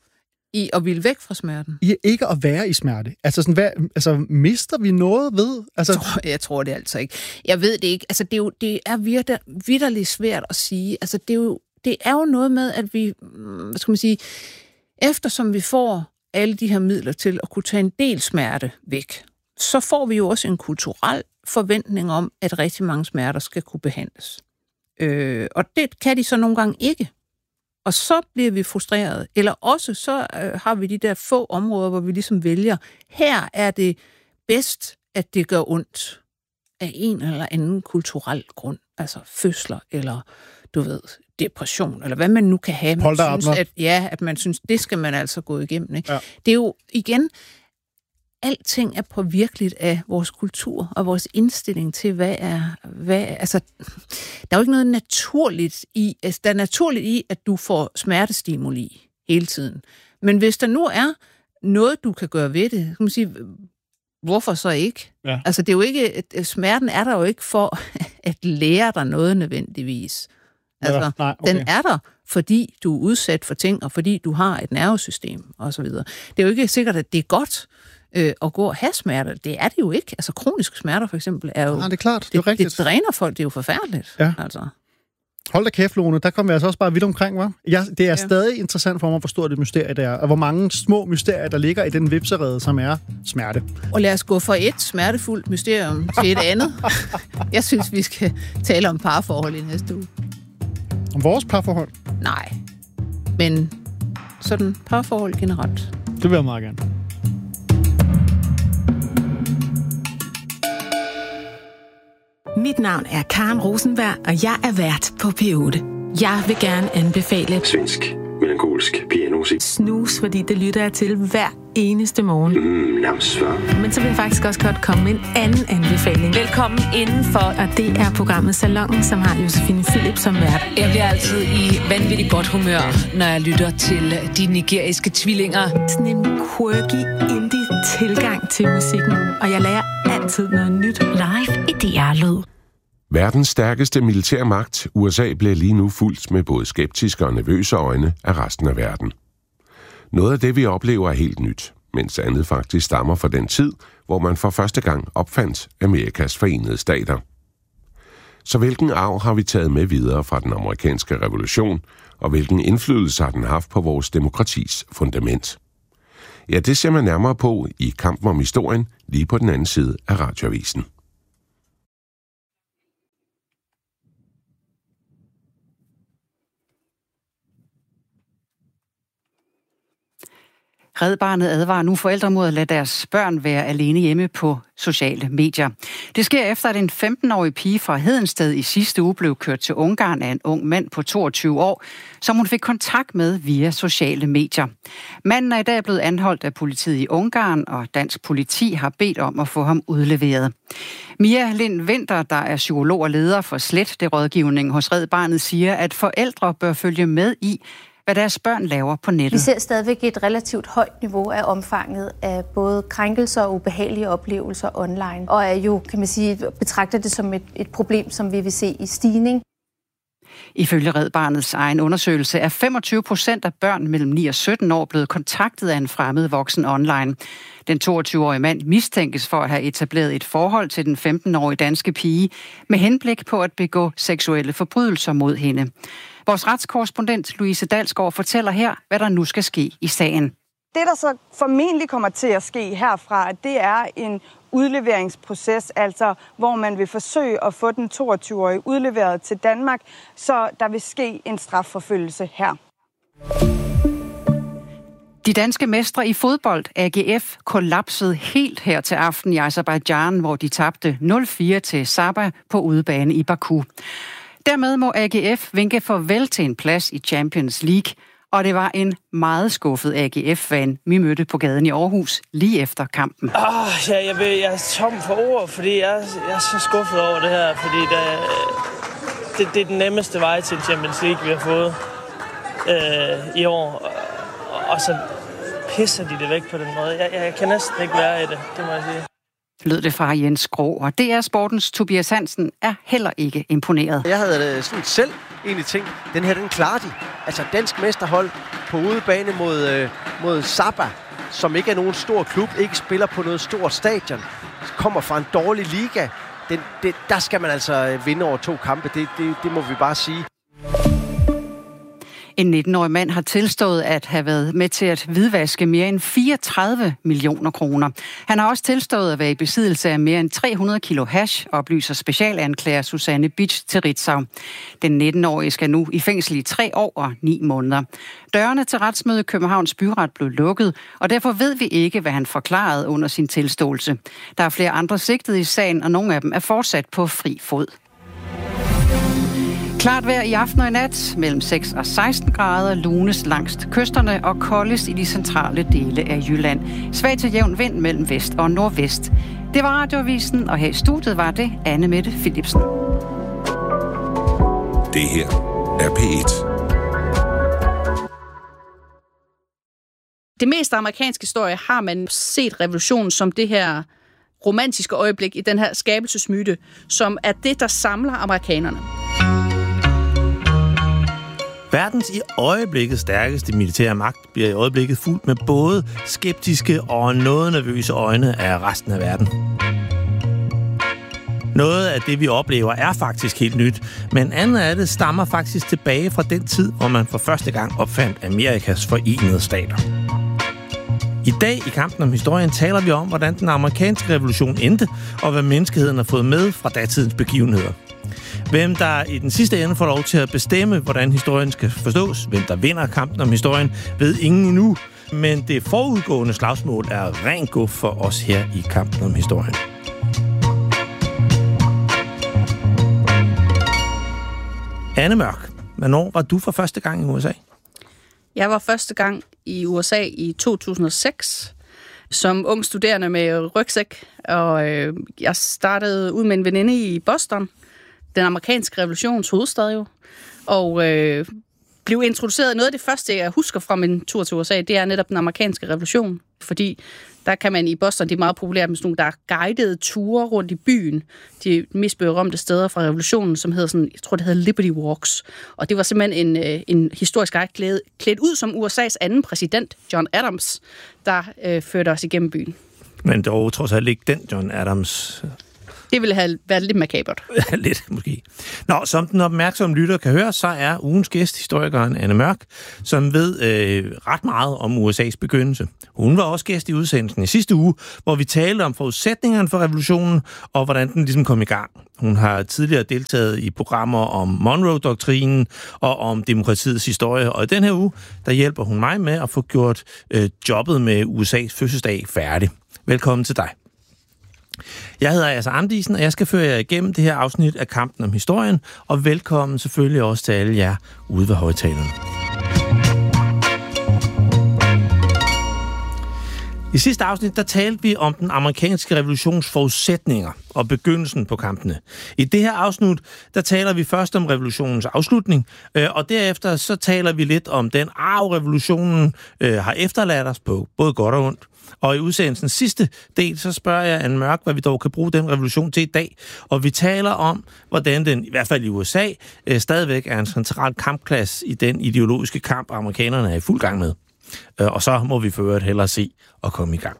I at ville væk fra smerten? I ikke at være i smerte. Altså, sådan, mister vi noget ved? Altså... Jeg tror det altså ikke. Jeg ved det ikke. Altså, det er vitterligt svært at sige. Altså, det er jo noget med, at vi, hvad skal man sige, eftersom vi får alle de her midler til at kunne tage en del smerte væk, så får vi jo også en kulturel forventning om, at rigtig mange smerter skal kunne behandles. Og det kan de så nogle gange ikke. Og så bliver vi frustreret. Eller også så har vi de der få områder, hvor vi ligesom vælger, her er det bedst, at det gør ondt af en eller anden kulturel grund. Altså fødsler, eller du ved, depression, eller hvad man nu kan have. Man synes, at man synes, det skal man altså gå igennem. Ikke? Ja. Det er jo igen, alting er påvirkeligt af vores kultur og vores indstilling til, hvad altså, der er jo ikke noget naturligt i, altså, der er naturligt i, at du får smertestimuli hele tiden. Men hvis der nu er noget, du kan gøre ved det, kan man sige, hvorfor så ikke? Ja. Altså, det er jo ikke, smerten er der jo ikke for at lære dig noget nødvendigvis. Altså, den er der, fordi du er udsat for ting, og fordi du har et nervesystem, og så videre. Det er jo ikke sikkert, at det er godt at gå og have smerter. Det er det jo ikke. Altså, kroniske smerter, for eksempel, er jo... det er klart. Det er rigtigt. Det dræner folk. Det er jo forfærdeligt. Ja. Altså. Hold da kæft, Lone. Der kommer vi altså også bare vidt omkring, hva'? Det er stadig interessant for mig, hvor stort det mysterie det er, og hvor mange små mysterier, der ligger i den vipserede, som er smerte. Og lad os gå fra et smertefuldt mysterium til et andet. Jeg synes, vi skal tale om parforhold i næste uge. Om vores parforhold? Nej, men sådan parforhold generelt. Det vil jeg meget gerne. Mit navn er Karen Rosenberg, og jeg er vært på P8. Jeg vil gerne anbefale svensk. melankolsk pianomusik. Snus, fordi det lytter jeg til hver eneste morgen. Nærmest svør. Men så vil jeg faktisk også godt komme med en anden anbefaling. Velkommen indenfor. Og det er programmet Salongen, som har Josefine Philips som vært. Jeg bliver altid i vanvittigt godt humør, når jeg lytter til de nigeriske tvillinger. Sådan en quirky indie-tilgang til musikken. Og jeg lærer altid noget nyt. Live i DR-lyd. Verdens stærkeste militærmagt, USA, bliver lige nu fulgt med både skeptiske og nervøse øjne af resten af verden. Noget af det, vi oplever, er helt nyt, mens andet faktisk stammer fra den tid, hvor man for første gang opfandt Amerikas Forenede Stater. Så hvilken arv har vi taget med videre fra den amerikanske revolution, og hvilken indflydelse har den haft på vores demokratis fundament? Ja, det ser man nærmere på i Kampen om historien, lige på den anden side af radioavisen. Red Barnet advarer nu forældre mod at lade deres børn være alene hjemme på sociale medier. Det sker efter, at en 15-årig pige fra Hedensted i sidste uge blev kørt til Ungarn af en ung mand på 22 år, som hun fik kontakt med via sociale medier. Manden er i dag blevet anholdt af politiet i Ungarn, og dansk politi har bedt om at få ham udleveret. Mia Lind Winter, der er psykolog og leder for Slet rådgivning hos Red Barnet, siger, at forældre bør følge med i, hvad deres børn laver på nettet. Vi ser stadigvæk et relativt højt niveau af omfanget af både krænkelser og ubehagelige oplevelser online, og er jo, kan man sige, betragter det som et problem, som vi vil se i stigning. Ifølge Red Barnets egen undersøgelse er 25% af børn mellem 9 og 17 år blevet kontaktet af en fremmed voksen online. Den 22-årige mand mistænkes for at have etableret et forhold til den 15-årige danske pige med henblik på at begå seksuelle forbrydelser mod hende. Vores retskorrespondent Louise Dalsgaard fortæller her, hvad der nu skal ske i sagen. Det, der så formentlig kommer til at ske herfra, det er en udleveringsproces, altså hvor man vil forsøge at få den 22-årige udleveret til Danmark, så der vil ske en strafforfølgelse her. De danske mestre i fodbold, AGF, kollapsede helt her til aften i Aserbajdsjan, hvor de tabte 0-4 til Saba på udebane i Baku. Dermed må AGF vinke farvel til en plads i Champions League, og det var en meget skuffet AGF-fan, vi mødte på gaden i Aarhus lige efter kampen. Jeg er tom for ord, fordi jeg er så skuffet over det her, fordi det er den nemmeste vej til Champions League, vi har fået i år, og så pisser de det væk på den måde. Jeg kan næsten ikke være i det må jeg sige. Lød det fra Jens Grå, og DR Sportens Tobias Hansen er heller ikke imponeret. Jeg havde sådan selv egentlig tænkt, den her, den klarer de. Altså dansk mesterhold på udebane mod Saba, som ikke er nogen stor klub, ikke spiller på noget stort stadion, kommer fra en dårlig liga. Der skal man altså vinde over 2 kampe, det må vi bare sige. En 19-årig mand har tilstået at have været med til at hvidvaske mere end 34 millioner kroner. Han har også tilstået at være i besiddelse af mere end 300 kilo hash, oplyser specialanklager Susanne Bitsch til Ritzau. Den 19-årige skal nu i fængsel i 3 år og 9 måneder. Dørene til retsmødet i Københavns Byret blev lukket, og derfor ved vi ikke, hvad han forklarede under sin tilståelse. Der er flere andre sigtede i sagen, og nogle af dem er fortsat på fri fod. Klart vejr i aften og i nat, mellem 6 og 16 grader, lunes langs kysterne og koldest i de centrale dele af Jylland. Svag til jævn vind mellem vest og nordvest. Det var radioavisen, og her i studiet var det Anne Mette Philipsen. Det her er P1. Det meste amerikanske historie har man set revolutionen som det her romantiske øjeblik i den her skabelsesmyte, som er det, der samler amerikanerne. Verdens i øjeblikket stærkeste militære magt bliver i øjeblikket fuldt med både skeptiske og noget nervøse øjne af resten af verden. Noget af det, vi oplever, er faktisk helt nyt, men andet af det stammer faktisk tilbage fra den tid, hvor man for første gang opfandt Amerikas Forenede Stater. I dag i Kampen om historien taler vi om, hvordan den amerikanske revolution endte, og hvad menneskeheden har fået med fra datidens begivenheder. Hvem der i den sidste ende får lov til at bestemme, hvordan historien skal forstås, hvem der vinder kampen om historien, ved ingen endnu. Men det forudgående slagsmål er ren guf for os her i Kampen om historien. Anne Mørk, hvornår var du for første gang i USA? Jeg var første gang i USA i 2006 som ung studerende med rygsæk, og jeg startede ud med en veninde i Boston, den amerikanske revolutions hovedstad jo, og blev introduceret. Noget af det første, jeg husker fra min tur til USA, det er netop den amerikanske revolution, fordi der kan man i Boston, det er meget populært med sådan nogle, der er guidede ture rundt i byen. De mest berømte steder fra revolutionen, som hedder sådan, jeg tror det hedder Liberty Walks. Og det var simpelthen en historisk guide klædt ud som USA's anden præsident, John Adams, der førte os igennem byen. Men dog trods alt ikke den John Adams. Det ville have været lidt makabert. Lidt, måske. Nå, som den opmærksomme lytter kan høre, så er ugens gæst historikeren Anne Mørk, som ved ret meget om USA's begyndelse. Hun var også gæst i udsendelsen i sidste uge, hvor vi talte om forudsætningerne for revolutionen, og hvordan den ligesom kom i gang. Hun har tidligere deltaget i programmer om Monroe-doktrinen og om demokratiets historie, og i den her uge, der hjælper hun mig med at få gjort jobbet med USA's fødselsdag færdig. Velkommen til dig. Jeg hedder Asser Amdisen, og jeg skal føre jer igennem det her afsnit af Kampen om historien, og velkommen selvfølgelig også til alle jer ude ved højtalerne. I sidste afsnit, der talte vi om den amerikanske revolutions forudsætninger og begyndelsen på kampene. I det her afsnit, der taler vi først om revolutionens afslutning, og derefter så taler vi lidt om den arv, revolutionen har efterladt os på både godt og ondt. Og i udsendelsens sidste del, så spørger jeg Anne Mørk, hvad vi dog kan bruge den revolution til i dag. Og vi taler om, hvordan den, i hvert fald i USA, stadigvæk er en central kampplads i den ideologiske kamp, amerikanerne er i fuld gang med. Og så må vi for øvrigt hellere se og komme i gang.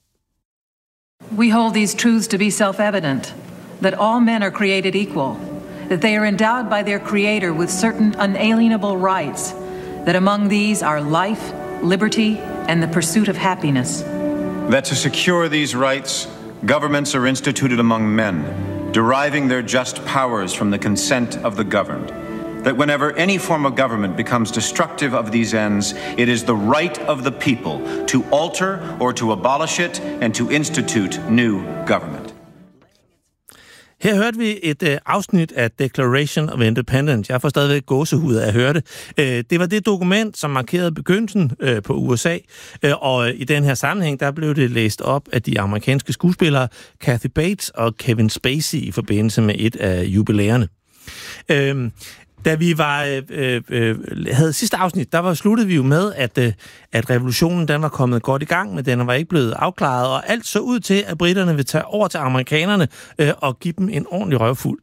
We hold these truths to be self-evident, that all men are created equal, that they are endowed by their Creator with certain unalienable rights, that among these are life, liberty, and the pursuit of happiness. That to secure these rights, governments are instituted among men, deriving their just powers from the consent of the governed. That whenever any form of government becomes destructive of these ends, it is the right of the people to alter or to abolish it and to institute new government. Her hørte vi et afsnit af Declaration of Independence. Jeg får stadigvæk gåsehud af at høre det. Det var det dokument, som markerede begyndelsen på USA, og i den her sammenhæng, der blev det læst op af de amerikanske skuespillere Kathy Bates og Kevin Spacey i forbindelse med et af jubilæerne. Da vi havde sidste afsnit, der sluttede vi jo med, at revolutionen den var kommet godt i gang, men den var ikke blevet afklaret, og alt så ud til, at briterne vil tage over til amerikanerne og give dem en ordentlig røvfuld.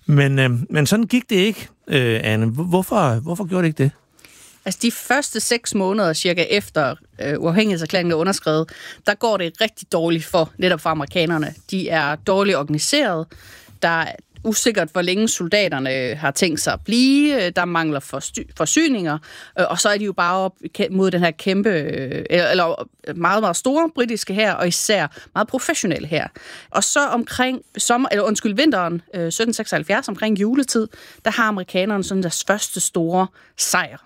Men sådan gik det ikke, Anne. Hvorfor gjorde det ikke det? Altså de første 6 måneder cirka efter uafhængighedserklæringen er underskrevet, der går det rigtig dårligt for netop for amerikanerne. De er dårligt organiseret. Der er usikkert, hvor længe soldaterne har tænkt sig at blive. Der mangler forsyninger, og så er de jo bare op mod den her kæmpe, eller meget, meget store britiske hær, og især meget professionelle hær. Og så omkring vinteren 1776, omkring juletid, der har amerikanerne sådan deres første store sejr.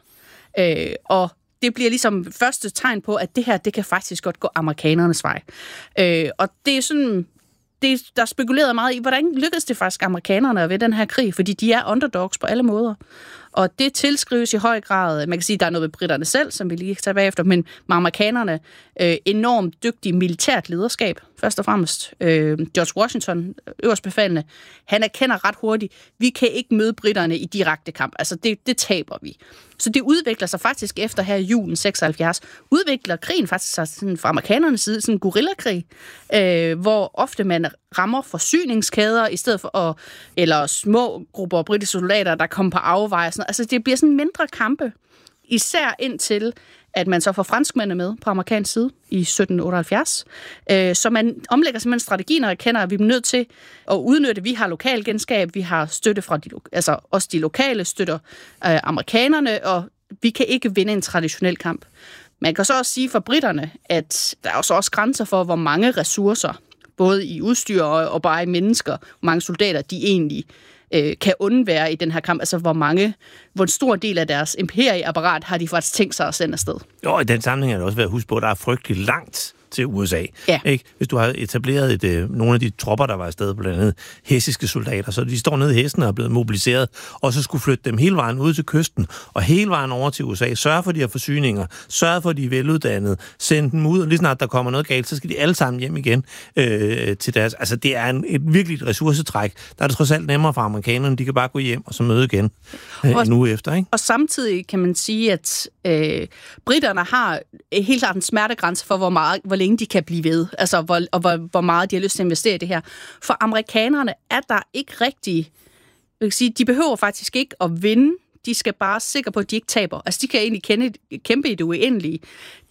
Og det bliver ligesom første tegn på, at det her, det kan faktisk godt gå amerikanernes vej. Og det er sådan... Der er spekuleret meget i, hvordan lykkedes det faktisk amerikanerne ved den her krig, fordi de er underdogs på alle måder. Og det tilskrives i høj grad, man kan sige, at der er noget ved britterne selv, som vi lige kan tage bagefter, men med amerikanerne enormt dygtig militært lederskab, først og fremmest. George Washington, øverstbefalende, han erkender ret hurtigt, vi kan ikke møde britterne i direkte kamp. Altså det taber vi. Så det udvikler sig faktisk efter her julen 76. Udvikler krigen faktisk sig sådan, fra amerikanernes side, sådan en guerillakrig, hvor ofte man rammer forsyningskæder i stedet for eller små grupper af britiske soldater, der kommer på afveje. Altså det bliver sådan mindre kampe, især indtil at man så får franskmændene med på amerikansk side i 1778. Så man omlægger simpelthen strategien og erkender, at vi er nødt til at udnytte, vi har lokalgenskab, vi har støtte fra også de lokale støtter amerikanerne, og vi kan ikke vinde en traditionel kamp. Man kan så også sige for britterne, at der er også grænser for, hvor mange ressourcer, både i udstyr og bare i mennesker, hvor mange soldater de egentlig kan undvære i den her kamp. Altså hvor en stor del af deres imperieapparat har de faktisk tænkt sig at sende afsted. Jo, i den sammenhæng er det også ved at huske på, at der er frygtelig langt til USA. Ja. Ikke? Hvis du har etableret nogle af de tropper, der var afsted, blandt andet hessiske soldater, så de står nede i hesten og er blevet mobiliseret, og så skulle flytte dem hele vejen ud til kysten, og hele vejen over til USA, sørge for de her forsyninger, sørge for, at de er veluddannede, sende dem ud, og lige snart der kommer noget galt, så skal de alle sammen hjem igen til deres... Altså, det er et virkelig ressourcetræk. Der er det trods alt nemmere for amerikanerne, de kan bare gå hjem og så møde igen en uge efter, ikke? Og samtidig kan man sige, at britterne har helt klart en smertegrænse for, hvor længe de kan blive ved, altså hvor meget de har lyst til at investere i det her. For amerikanerne er der ikke rigtig... Jeg kan sige, de behøver faktisk ikke at vinde. De skal bare sikre på, at de ikke taber. Altså, de kan egentlig kæmpe i det uendelige.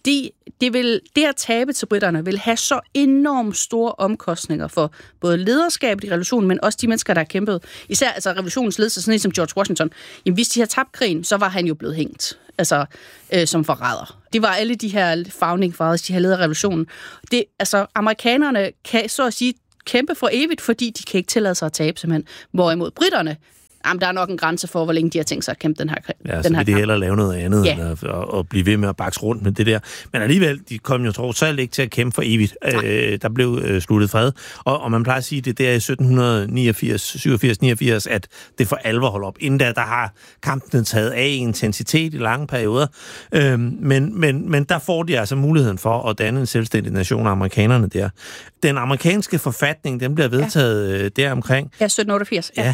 Det at tabe til britterne vil have så enormt store omkostninger for både lederskabet i revolutionen, men også de mennesker, der har kæmpet. Især altså revolutionens ledelse, sådan en som George Washington. Jamen, hvis de har tabt krigen, så var han jo blevet hængt. Altså, som forræder. Det var alle de her founding fathers, de har ledet revolutionen. Amerikanerne kan så at sige kæmpe for evigt, fordi de kan ikke tillade sig at tabe, simpelthen. Hvorimod britterne, der er nok en grænse for, hvor længe de har tænkt sig at kæmpe den her kamp. Ja, så vil de hellere lave noget andet, end at blive ved med at bakse rundt med det der. Men alligevel, de kom jo trods alt ikke til at kæmpe for evigt. Der blev sluttet fred. Og man plejer at sige, det der i 1789, 87, 89, at det for alvor holder op. Inden der har kampen taget af intensitet i lange perioder. Men der får de altså muligheden for at danne en selvstændig nation af amerikanerne der. Den amerikanske forfatning, den bliver vedtaget deromkring. Ja, 1788. Ja.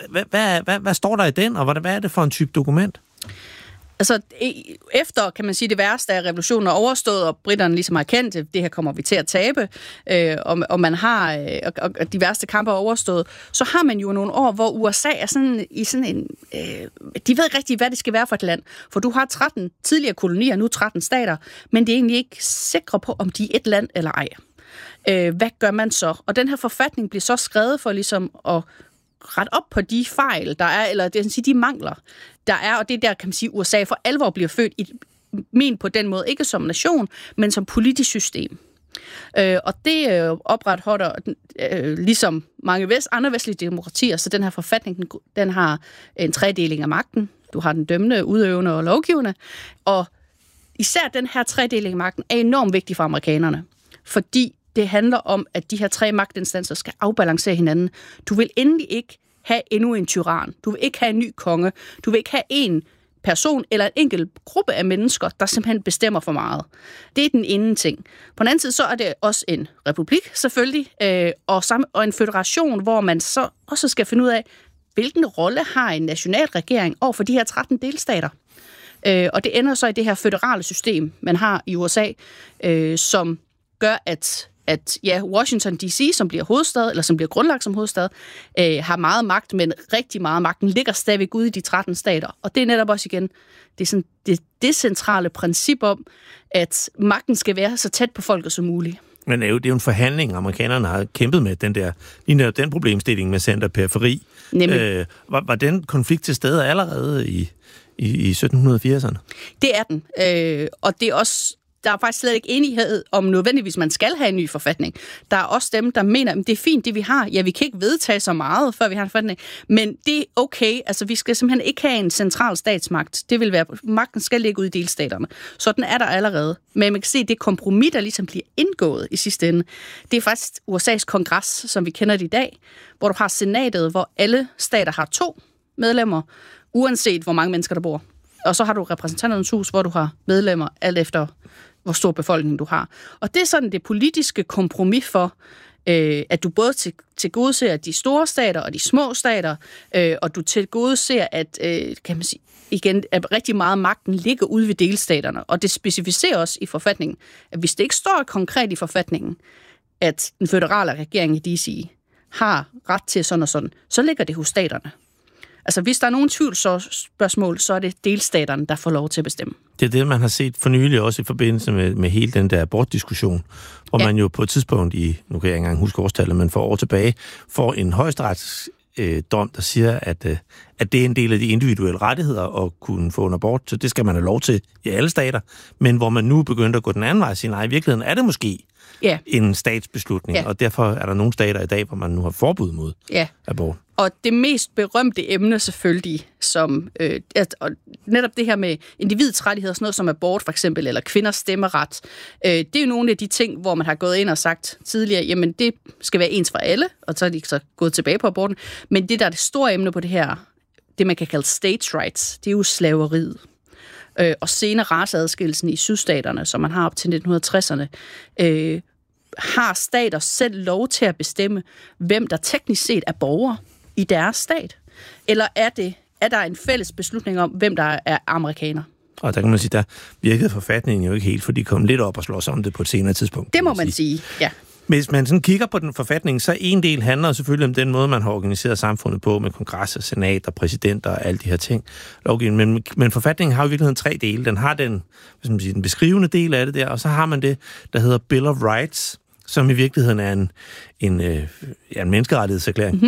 Hvad står der i den, og hvad er det for en type dokument? Altså, efter, kan man sige, det værste af revolutionen er overstået, og britterne ligesom har kendt, det her kommer vi til at tabe, og man har, og de værste kampe er overstået, så har man jo nogle år, hvor USA er sådan en... de ved ikke rigtig, hvad det skal være for et land, for du har 13 tidligere kolonier, nu 13 stater, men det er egentlig ikke sikre på, om de er et land eller ej. Hvad gør man så? Og den her forfatning bliver så skrevet for ligesom at ret op på de fejl, der er, eller det vil sige, de mangler, der er, og det er der, kan man sige, USA for alvor bliver født men på den måde, ikke som nation, men som politisk system. Og det opretholder, ligesom mange andre vestlige demokratier, så den her forfatning, den har en tredeling af magten. Du har den dømmende, udøvende og lovgivende, og især den her tredeling af magten er enormt vigtig for amerikanerne, fordi det handler om, at de her tre magtinstanser skal afbalancere hinanden. Du vil endelig ikke have endnu en tyran. Du vil ikke have en ny konge. Du vil ikke have en person eller en enkelt gruppe af mennesker, der simpelthen bestemmer for meget. Det er den ene ting. På den anden side, så er det også en republik, selvfølgelig, og en føderation, hvor man så også skal finde ud af, hvilken rolle har en national regering over for de her 13 delstater. Og det ender så i det her føderale system, man har i USA, som gør, at Washington D.C., som bliver hovedstad, eller som bliver grundlagt som hovedstad, har meget magt, men rigtig meget magten ligger stadigvæk ude i de 13 stater. Og det er netop også igen det centrale princip om, at magten skal være så tæt på folket som muligt. Men det er jo en forhandling, amerikanerne har kæmpet med, den problemstilling med center-periferi. Var den konflikt til stede allerede i 1780'erne? Det er den. Og det er også... Der er faktisk slet ikke enighed om nødvendigvis, man skal have en ny forfatning. Der er også dem, der mener, at det er fint, det vi har. Ja, vi kan ikke vedtage så meget, før vi har en forfatning, men det er okay. Altså, vi skal simpelthen ikke have en central statsmagt. Det vil være, magten skal ligge ud i delstaterne. Så den er der allerede. Men man kan se, at det kompromis, der ligesom bliver indgået i sidste ende, det er faktisk USA's kongres, som vi kender det i dag, hvor du har senatet, hvor alle stater har 2 medlemmer, uanset hvor mange mennesker der bor. Og så har du repræsentanternes hus, hvor du har medlemmer, alt efter hvor stor befolkning du har. Og det er sådan det politiske kompromis for, at du både tilgodeser de store stater og de små stater, og du tilgodeser, at, kan man sige, igen, at rigtig meget magten ligger ude ved delstaterne. Og det specificerer også i forfatningen, at hvis det ikke står konkret i forfatningen, at den føderale regering i D.C. har ret til sådan og sådan, så ligger det hos staterne. Altså, hvis der er nogen tvivlsspørgsmål, så er det delstaterne, der får lov til at bestemme. Det er det, man har set for nylig også i forbindelse med hele den der abortdiskussion, hvor man jo på et tidspunkt nu kan jeg ikke engang huske årstallet, men for år tilbage, får en højesteretsdom, der siger, at det er en del af de individuelle rettigheder at kunne få en abort, så det skal man have lov til i alle stater. Men hvor man nu begynder at gå den anden vej og sige, nej, i virkeligheden er det måske en statsbeslutning, og derfor er der nogle stater i dag, hvor man nu har forbud mod abort. Og det mest berømte emne selvfølgelig, som og netop det her med individets rettigheder, sådan noget som abort for eksempel, eller kvinders stemmeret, det er jo nogle af de ting, hvor man har gået ind og sagt tidligere, jamen det skal være ens for alle, og så er de så gået tilbage på aborten. Men det, der er det store emne på det her, det man kan kalde states' rights, det er jo slaveriet. Og senere raceadskillelsen i sydstaterne, som man har op til 1960'erne, har stater selv lov til at bestemme, hvem der teknisk set er borgere i deres stat? Eller er der en fælles beslutning om, hvem der er amerikaner? Og der kan man sige, der virkede forfatningen jo ikke helt, for de kom lidt op og slås om det på et senere tidspunkt. Det må man sige, ja. Hvis man sådan kigger på den forfatning, så en del handler selvfølgelig om den måde, man har organiseret samfundet på, med kongresser, senat og præsidenter og alle de her ting. Men forfatningen har jo i virkeligheden 3 dele. Den har den beskrivende del af det der, og så har man det, der hedder Bill of Rights, som i virkeligheden er en menneskerettighedserklæring,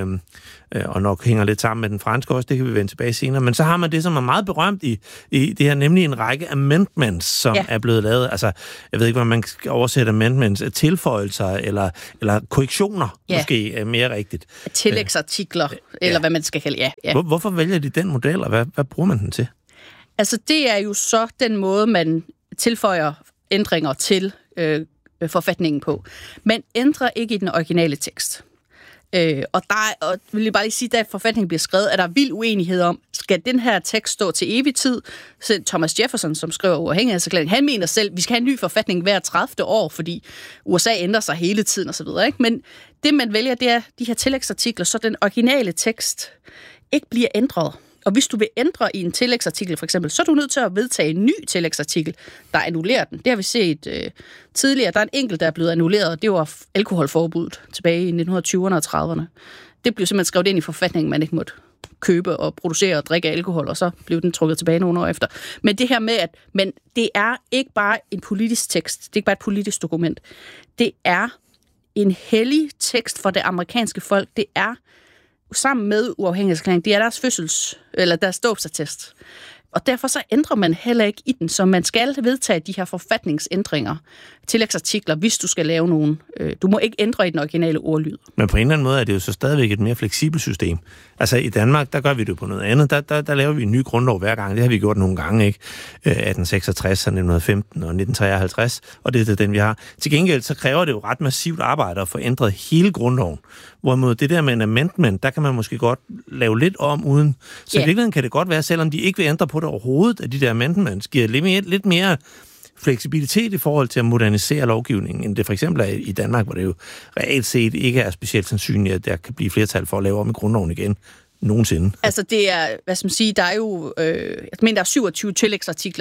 og nok hænger lidt sammen med den franske også, det kan vi vende tilbage senere. Men så har man det, som er meget berømt i det her, nemlig en række amendments, som er blevet lavet. Altså, jeg ved ikke, hvordan man skal oversætte amendments, tilføjelser eller korrektioner, måske er mere rigtigt. Tillægsartikler, eller hvad man skal kalde, Hvorfor vælger de den model, og hvad bruger man den til? Altså, det er jo så den måde, man tilføjer ændringer til forfatningen på. Man ændrer ikke i den originale tekst. Og vil jeg bare lige sige, da forfatningen bliver skrevet, er der vild uenighed om, skal den her tekst stå til evig tid? Så Thomas Jefferson, som skriver uafhængighedserklæringen, han mener selv, vi skal have en ny forfatning hver 30. år, fordi USA ændrer sig hele tiden osv. Men det, man vælger, det er de her tillægsartikler, så den originale tekst ikke bliver ændret. Og hvis du vil ændre i en tillægsartikel, for eksempel, så er du nødt til at vedtage en ny tillægsartikel, der annullerer den. Det har vi set tidligere. Der er en enkelt, der er blevet annulleret, og det var alkoholforbuddet tilbage i 1920'erne og 30'erne. Det blev simpelthen skrevet ind i forfatningen, man ikke måtte købe og producere og drikke alkohol, og så blev den trukket tilbage nogle år efter. Men det her med, at det er ikke bare en politisk tekst, det er ikke bare et politisk dokument. Det er en hellig tekst for det amerikanske folk. Det er sammen med uafhængighedserklæringen, det er deres dåbsattest. Og derfor så ændrer man heller ikke i den, så man skal vedtage de her forfatningsændringer, tillægsartikler, hvis du skal lave nogen. Du må ikke ændre i den originale ordlyd. Men på en eller anden måde er det jo så stadigvæk et mere fleksibelt system. Altså i Danmark, der gør vi det på noget andet. Der laver vi en ny grundlov hver gang. Det har vi gjort nogle gange, ikke? 1866, 1915 og 1953, og det er den, vi har. Til gengæld så kræver det jo ret massivt arbejde at få ændret hele grundloven. Hvorimod det der med en amendment, der kan man måske godt lave lidt om uden. Så i virkeligheden kan det godt være, selvom de ikke vil ændre på det overhovedet, at de der amendments giver lidt mere fleksibilitet i forhold til at modernisere lovgivningen, end det for eksempel er i Danmark, hvor det jo reelt set ikke er specielt sandsynligt, at der kan blive flertal for at lave om i grundloven igen nogensinde. Altså det er, hvad skal man sige, der er jo, der er 27 tillægsartikler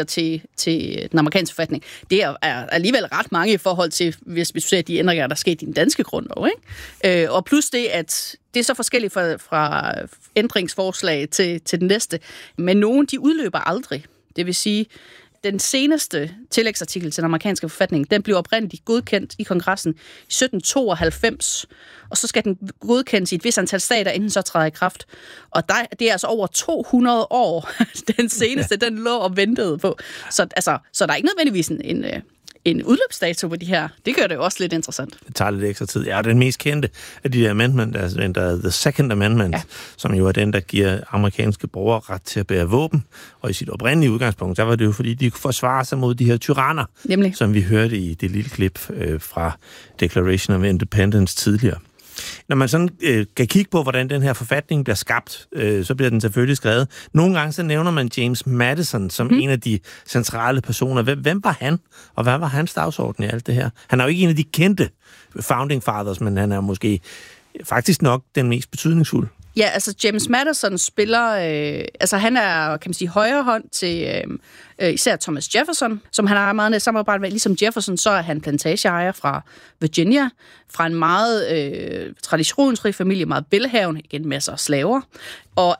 til den amerikanske forfatning. Det er alligevel ret mange i forhold til, hvis vi ser de ændringer, der er sket i den danske grundlov, ikke? Og plus det, at det er så forskelligt fra ændringsforslag til den næste, men nogen, de udløber aldrig. Det vil sige, den seneste tillægsartikel til den amerikanske forfatning, den blev oprindeligt godkendt i kongressen i 1792, og så skal den godkendes i et vis antal stater, inden så træder i kraft. Og det er altså over 200 år, den seneste, den lå og ventede på. Så der er ikke nødvendigvis en udløbsdato på de her. Det gør det jo også lidt interessant. Det tager lidt ekstra tid. Ja, den mest kendte af de der amendment, altså den der The Second Amendment, som jo er den, der giver amerikanske borgere ret til at bære våben. Og i sit oprindelige udgangspunkt, der var det jo, fordi de kunne forsvare sig mod de her tyranner, som vi hørte i det lille klip fra Declaration of Independence tidligere. Når man sådan kan kigge på, hvordan den her forfatning bliver skabt, så bliver den selvfølgelig skrevet. Nogle gange så nævner man James Madison som en af de centrale personer. Hvem var han, og hvad var hans dagsorden i alt det her? Han er jo ikke en af de kendte founding fathers, men han er måske faktisk nok den mest betydningsfulde. Ja, altså James Madison spiller, han er, kan man sige, højre hånd til især Thomas Jefferson, som han har meget nært samarbejde med. Ligesom Jefferson, så er han plantageejer fra Virginia, fra en meget traditionsrig familie, meget velhavende, igen masser af slaver, og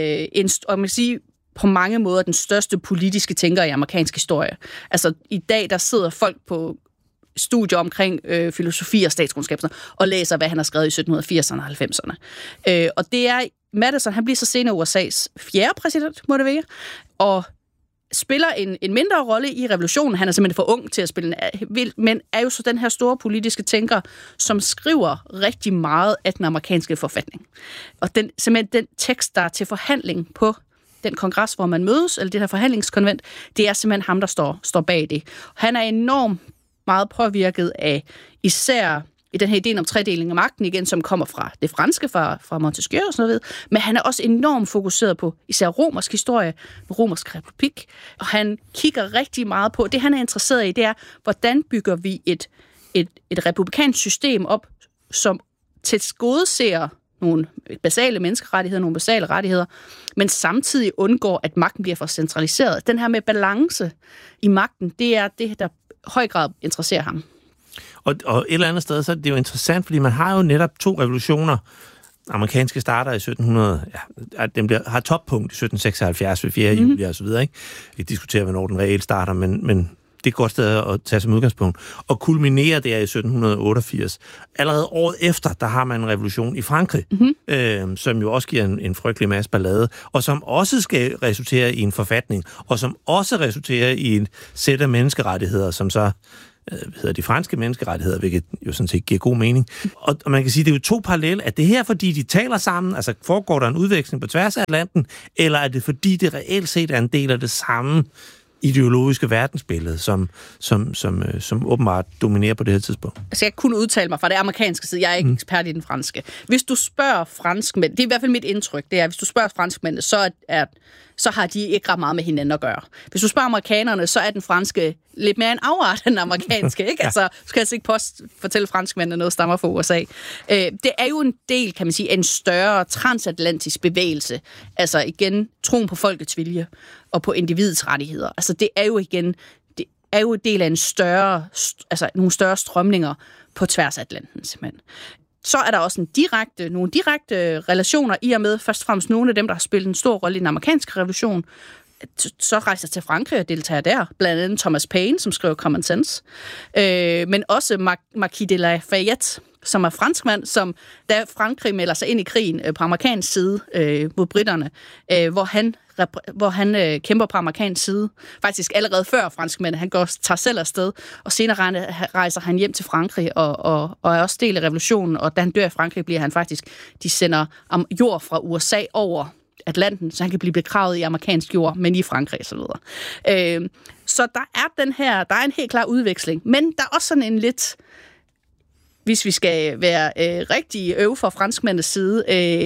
er man kan sige, på mange måder den største politiske tænker i amerikansk historie. Altså i dag, der sidder folk på studier omkring filosofi og statskundskab og læser, hvad han har skrevet i 1780'erne og 90'erne. Og det er Madison, han bliver så senere USA's 4. præsident, må det være. Og spiller en mindre rolle i revolutionen. Han er simpelthen for ung til at spille men er jo så den her store politiske tænker, som skriver rigtig meget af den amerikanske forfatning. Og simpelthen den tekst, der er til forhandling på den kongres, hvor man mødes, eller det her forhandlingskonvent, det er simpelthen ham, der står bag det. Han er enormt meget påvirket af især i den her idé om tredeling af magten igen, som kommer fra det franske, fra Montesquieu og sådan noget, men han er også enormt fokuseret på især romersk historie, romersk republik, og han kigger rigtig meget på, det han er interesseret i, det er, hvordan bygger vi et republikansk system op, som tilgodeser nogle basale menneskerettigheder, nogle basale rettigheder, men samtidig undgår, at magten bliver for centraliseret. Den her med balance i magten, det er det, der høj grad interesserer ham. Og et eller andet sted, så er det jo interessant, fordi man har jo netop 2 revolutioner. Amerikanske starter i 1700, den har toppunkt i 1776 ved 4. juli og så videre, ikke? Vi diskuterer, hvornår den reelt starter, men det er et godt sted at tage som udgangspunkt. Og kulminerer der i 1788. Allerede året efter, der har man en revolution i Frankrig, som jo også giver en frygtelig masse ballade, og som også skal resultere i en forfatning, og som også resulterer i et sæt af menneskerettigheder, som så hedder de franske menneskerettigheder, hvilket jo sådan set giver god mening. Og man kan sige, det er jo 2 parallelle. Er det her, fordi de taler sammen, altså foregår der en udveksling på tværs af Atlanten, eller er det fordi, det reelt set er en del af det samme ideologiske verdensbillede, som åbenbart dominerer på det her tidspunkt? Altså, jeg kunne udtale mig fra det amerikanske side. Jeg er ikke ekspert i den franske. Hvis du spørger franskmænd, det er i hvert fald mit indtryk, det er, hvis du spørger franskmændene, så har de ikke ret meget med hinanden at gøre. Hvis du spørger amerikanerne, så er den franske lidt mere en afart end den amerikanske, ikke? Altså, du skal altså ikke fortælle franskmændene noget stammer fra USA. Det er jo en del, kan man sige, af en større transatlantisk bevægelse. Altså igen, troen på folkets vilje og på individets rettigheder. Altså det er jo igen, det er jo en del af nogle større strømninger på tværs af Atlanten, simpelthen. Så er der også nogle direkte relationer i og med først og fremmest nogle af dem, der har spillet en stor rolle i den amerikanske revolution, så rejser til Frankrig og deltager der. Blandt andet Thomas Paine, som skrev Common Sense. Men også Marquis de Lafayette, som er franskmand, som da Frankrig melder sig ind i krigen på amerikansk side mod britterne, hvor han kæmper på amerikansk side. Faktisk allerede før franskmændene. Han tager selv afsted, og senere rejser han hjem til Frankrig og er også del af revolutionen, og da han dør i Frankrig, bliver han faktisk, de sender jord fra USA over Atlanten, så han kan blive begravet i amerikansk jord, men i Frankrig og så videre. Så der er en helt klar udveksling, men der er også sådan en lidt, hvis vi skal være rigtig fra franskmændenes side,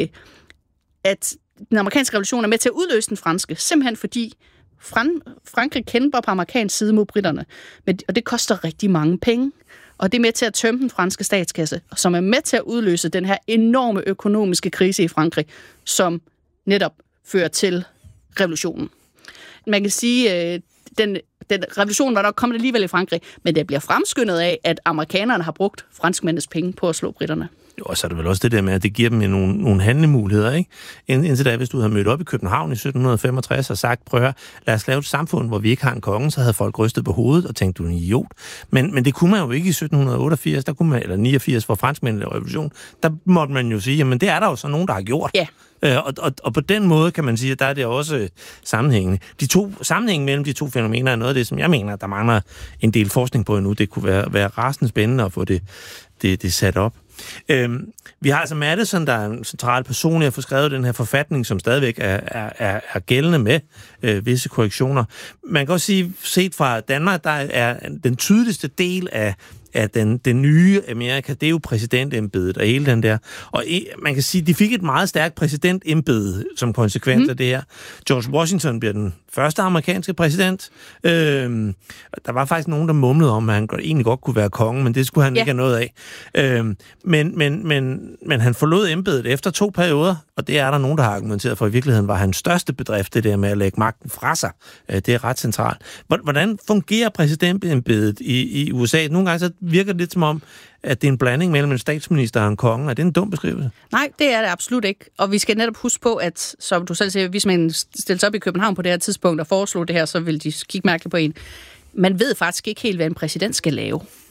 at den amerikanske revolution er med til at udløse den franske, simpelthen fordi Frankrig kæmper på amerikansk side mod britterne, og det koster rigtig mange penge. Og det er med til at tømme den franske statskasse, som er med til at udløse den her enorme økonomiske krise i Frankrig, som netop fører til revolutionen. Man kan sige, den revolution var nok kommet alligevel i Frankrig, men det bliver fremskyndet af, at amerikanerne har brugt franskmændenes penge på at slå britterne. Jo, og så er det vel også det der med, at det giver dem nogle handlemuligheder, ikke? Indtil da, hvis du havde mødt op i København i 1765 og sagt, prøv at høre, lad os lave et samfund, hvor vi ikke har en konge, så havde folk rystet på hovedet og tænkt, du er en idiot. Men det kunne man jo ikke i 1788, eller 89, hvor franskmændene lavede revolution. Der måtte man jo sige, jamen det er der jo så nogen, der har gjort. Ja. Og på den måde kan man sige, at der er det også sammenhængende. Sammenhængen mellem de 2 fænomener er noget af det, som jeg mener, der mangler en del forskning på endnu. Det kunne være rasende spændende at få det sat op. Vi har altså Madison, der er en central person, at få skrevet den her forfatning, som stadigvæk er gældende med visse korrektioner. Man kan også sige, set fra Danmark, der er den tydeligste del af den nye Amerika, det er jo præsidentembedet og hele den der. Og man kan sige, de fik et meget stærkt præsidentembede som konsekvens af det her. George Washington bliver den første amerikanske præsident. Der var faktisk nogen, der mumlede om, at han egentlig godt kunne være konge, men det skulle han ikke have noget af. Men han forlod embedet efter 2 perioder, og det er der nogen, der har argumenteret for. I virkeligheden var hans største bedrift, det der med at lægge magten fra sig. Det er ret centralt. Hvordan fungerer præsidentembedet i USA? Nogle gange så virker det lidt som om, at det er en blanding mellem en statsminister og en konge. Er det en dum beskrivelse? Nej, det er det absolut ikke. Og vi skal netop huske på, at, som du selv siger, hvis man stiller sig op i København på det her tidspunkt og foreslår det her, så vil de kigge mærkeligt på en. Man ved faktisk ikke helt, hvad en præsident skal lave.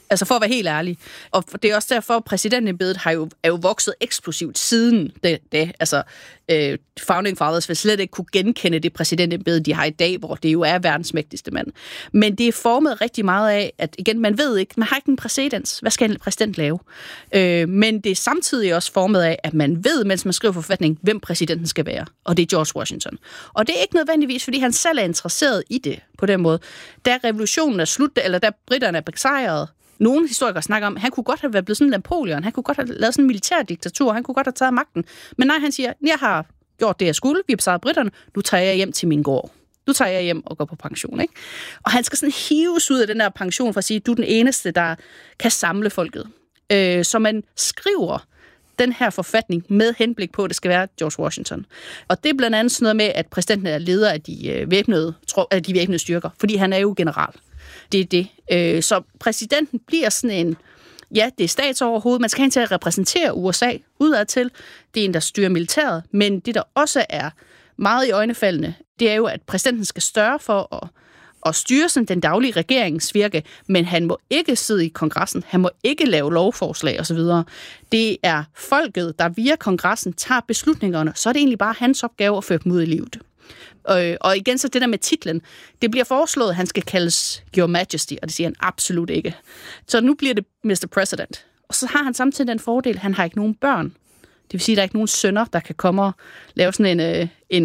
Altså for at være helt ærlig. Og det er også derfor, at præsidentembedet er jo vokset eksplosivt siden det. Altså, Founding Fathers vil slet ikke kunne genkende det præsidentembede, de har i dag, hvor det jo er verdens mægtigste mand. Men det er formet rigtig meget af, at igen, man ved ikke, man har ikke en præcedens. Hvad skal en præsident lave? Men det er samtidig også formet af, at man ved, mens man skriver forfatning, hvem præsidenten skal være. Og det er George Washington. Og det er ikke nødvendigvis, fordi han selv er interesseret i det på den måde. Da revolutionen er slut, eller da britterne er besejret, nogle historikere snakker om, at han kunne godt have været blevet sådan Napoleon, han kunne godt have lavet sådan en militærdiktatur, han kunne godt have taget magten. Men nej, han siger, jeg har gjort det, jeg skulle, vi har besejret britterne, nu tager jeg hjem til min gård. Nu tager jeg hjem og går på pension, ikke? Og han skal sådan hives ud af den der pension for at sige, du er den eneste, der kan samle folket. Så man skriver den her forfatning med henblik på, at det skal være George Washington. Og det er blandt andet sådan noget med, at præsidenten er leder af de væbnede styrker, fordi han er jo general. Det er det. Så præsidenten bliver sådan en, ja, det er statsoverhoved, man skal have en til at repræsentere USA udadtil. Det er en, der styrer militæret, men det, der også er meget i øjnefaldende, det er jo, at præsidenten skal større for at styre sådan den daglige regeringsvirke, men han må ikke sidde i kongressen, han må ikke lave lovforslag osv. Det er folket, der via kongressen tager beslutningerne, så er det egentlig bare hans opgave at føre dem ud i livet. Og igen så det der med titlen, det bliver foreslået, at han skal kaldes Your Majesty, og det siger han absolut ikke. Så nu bliver det Mr. President. Og så har han samtidig den fordel, at han har ikke nogen børn. Det vil sige, at der er ikke nogen sønner, der kan komme og lave sådan en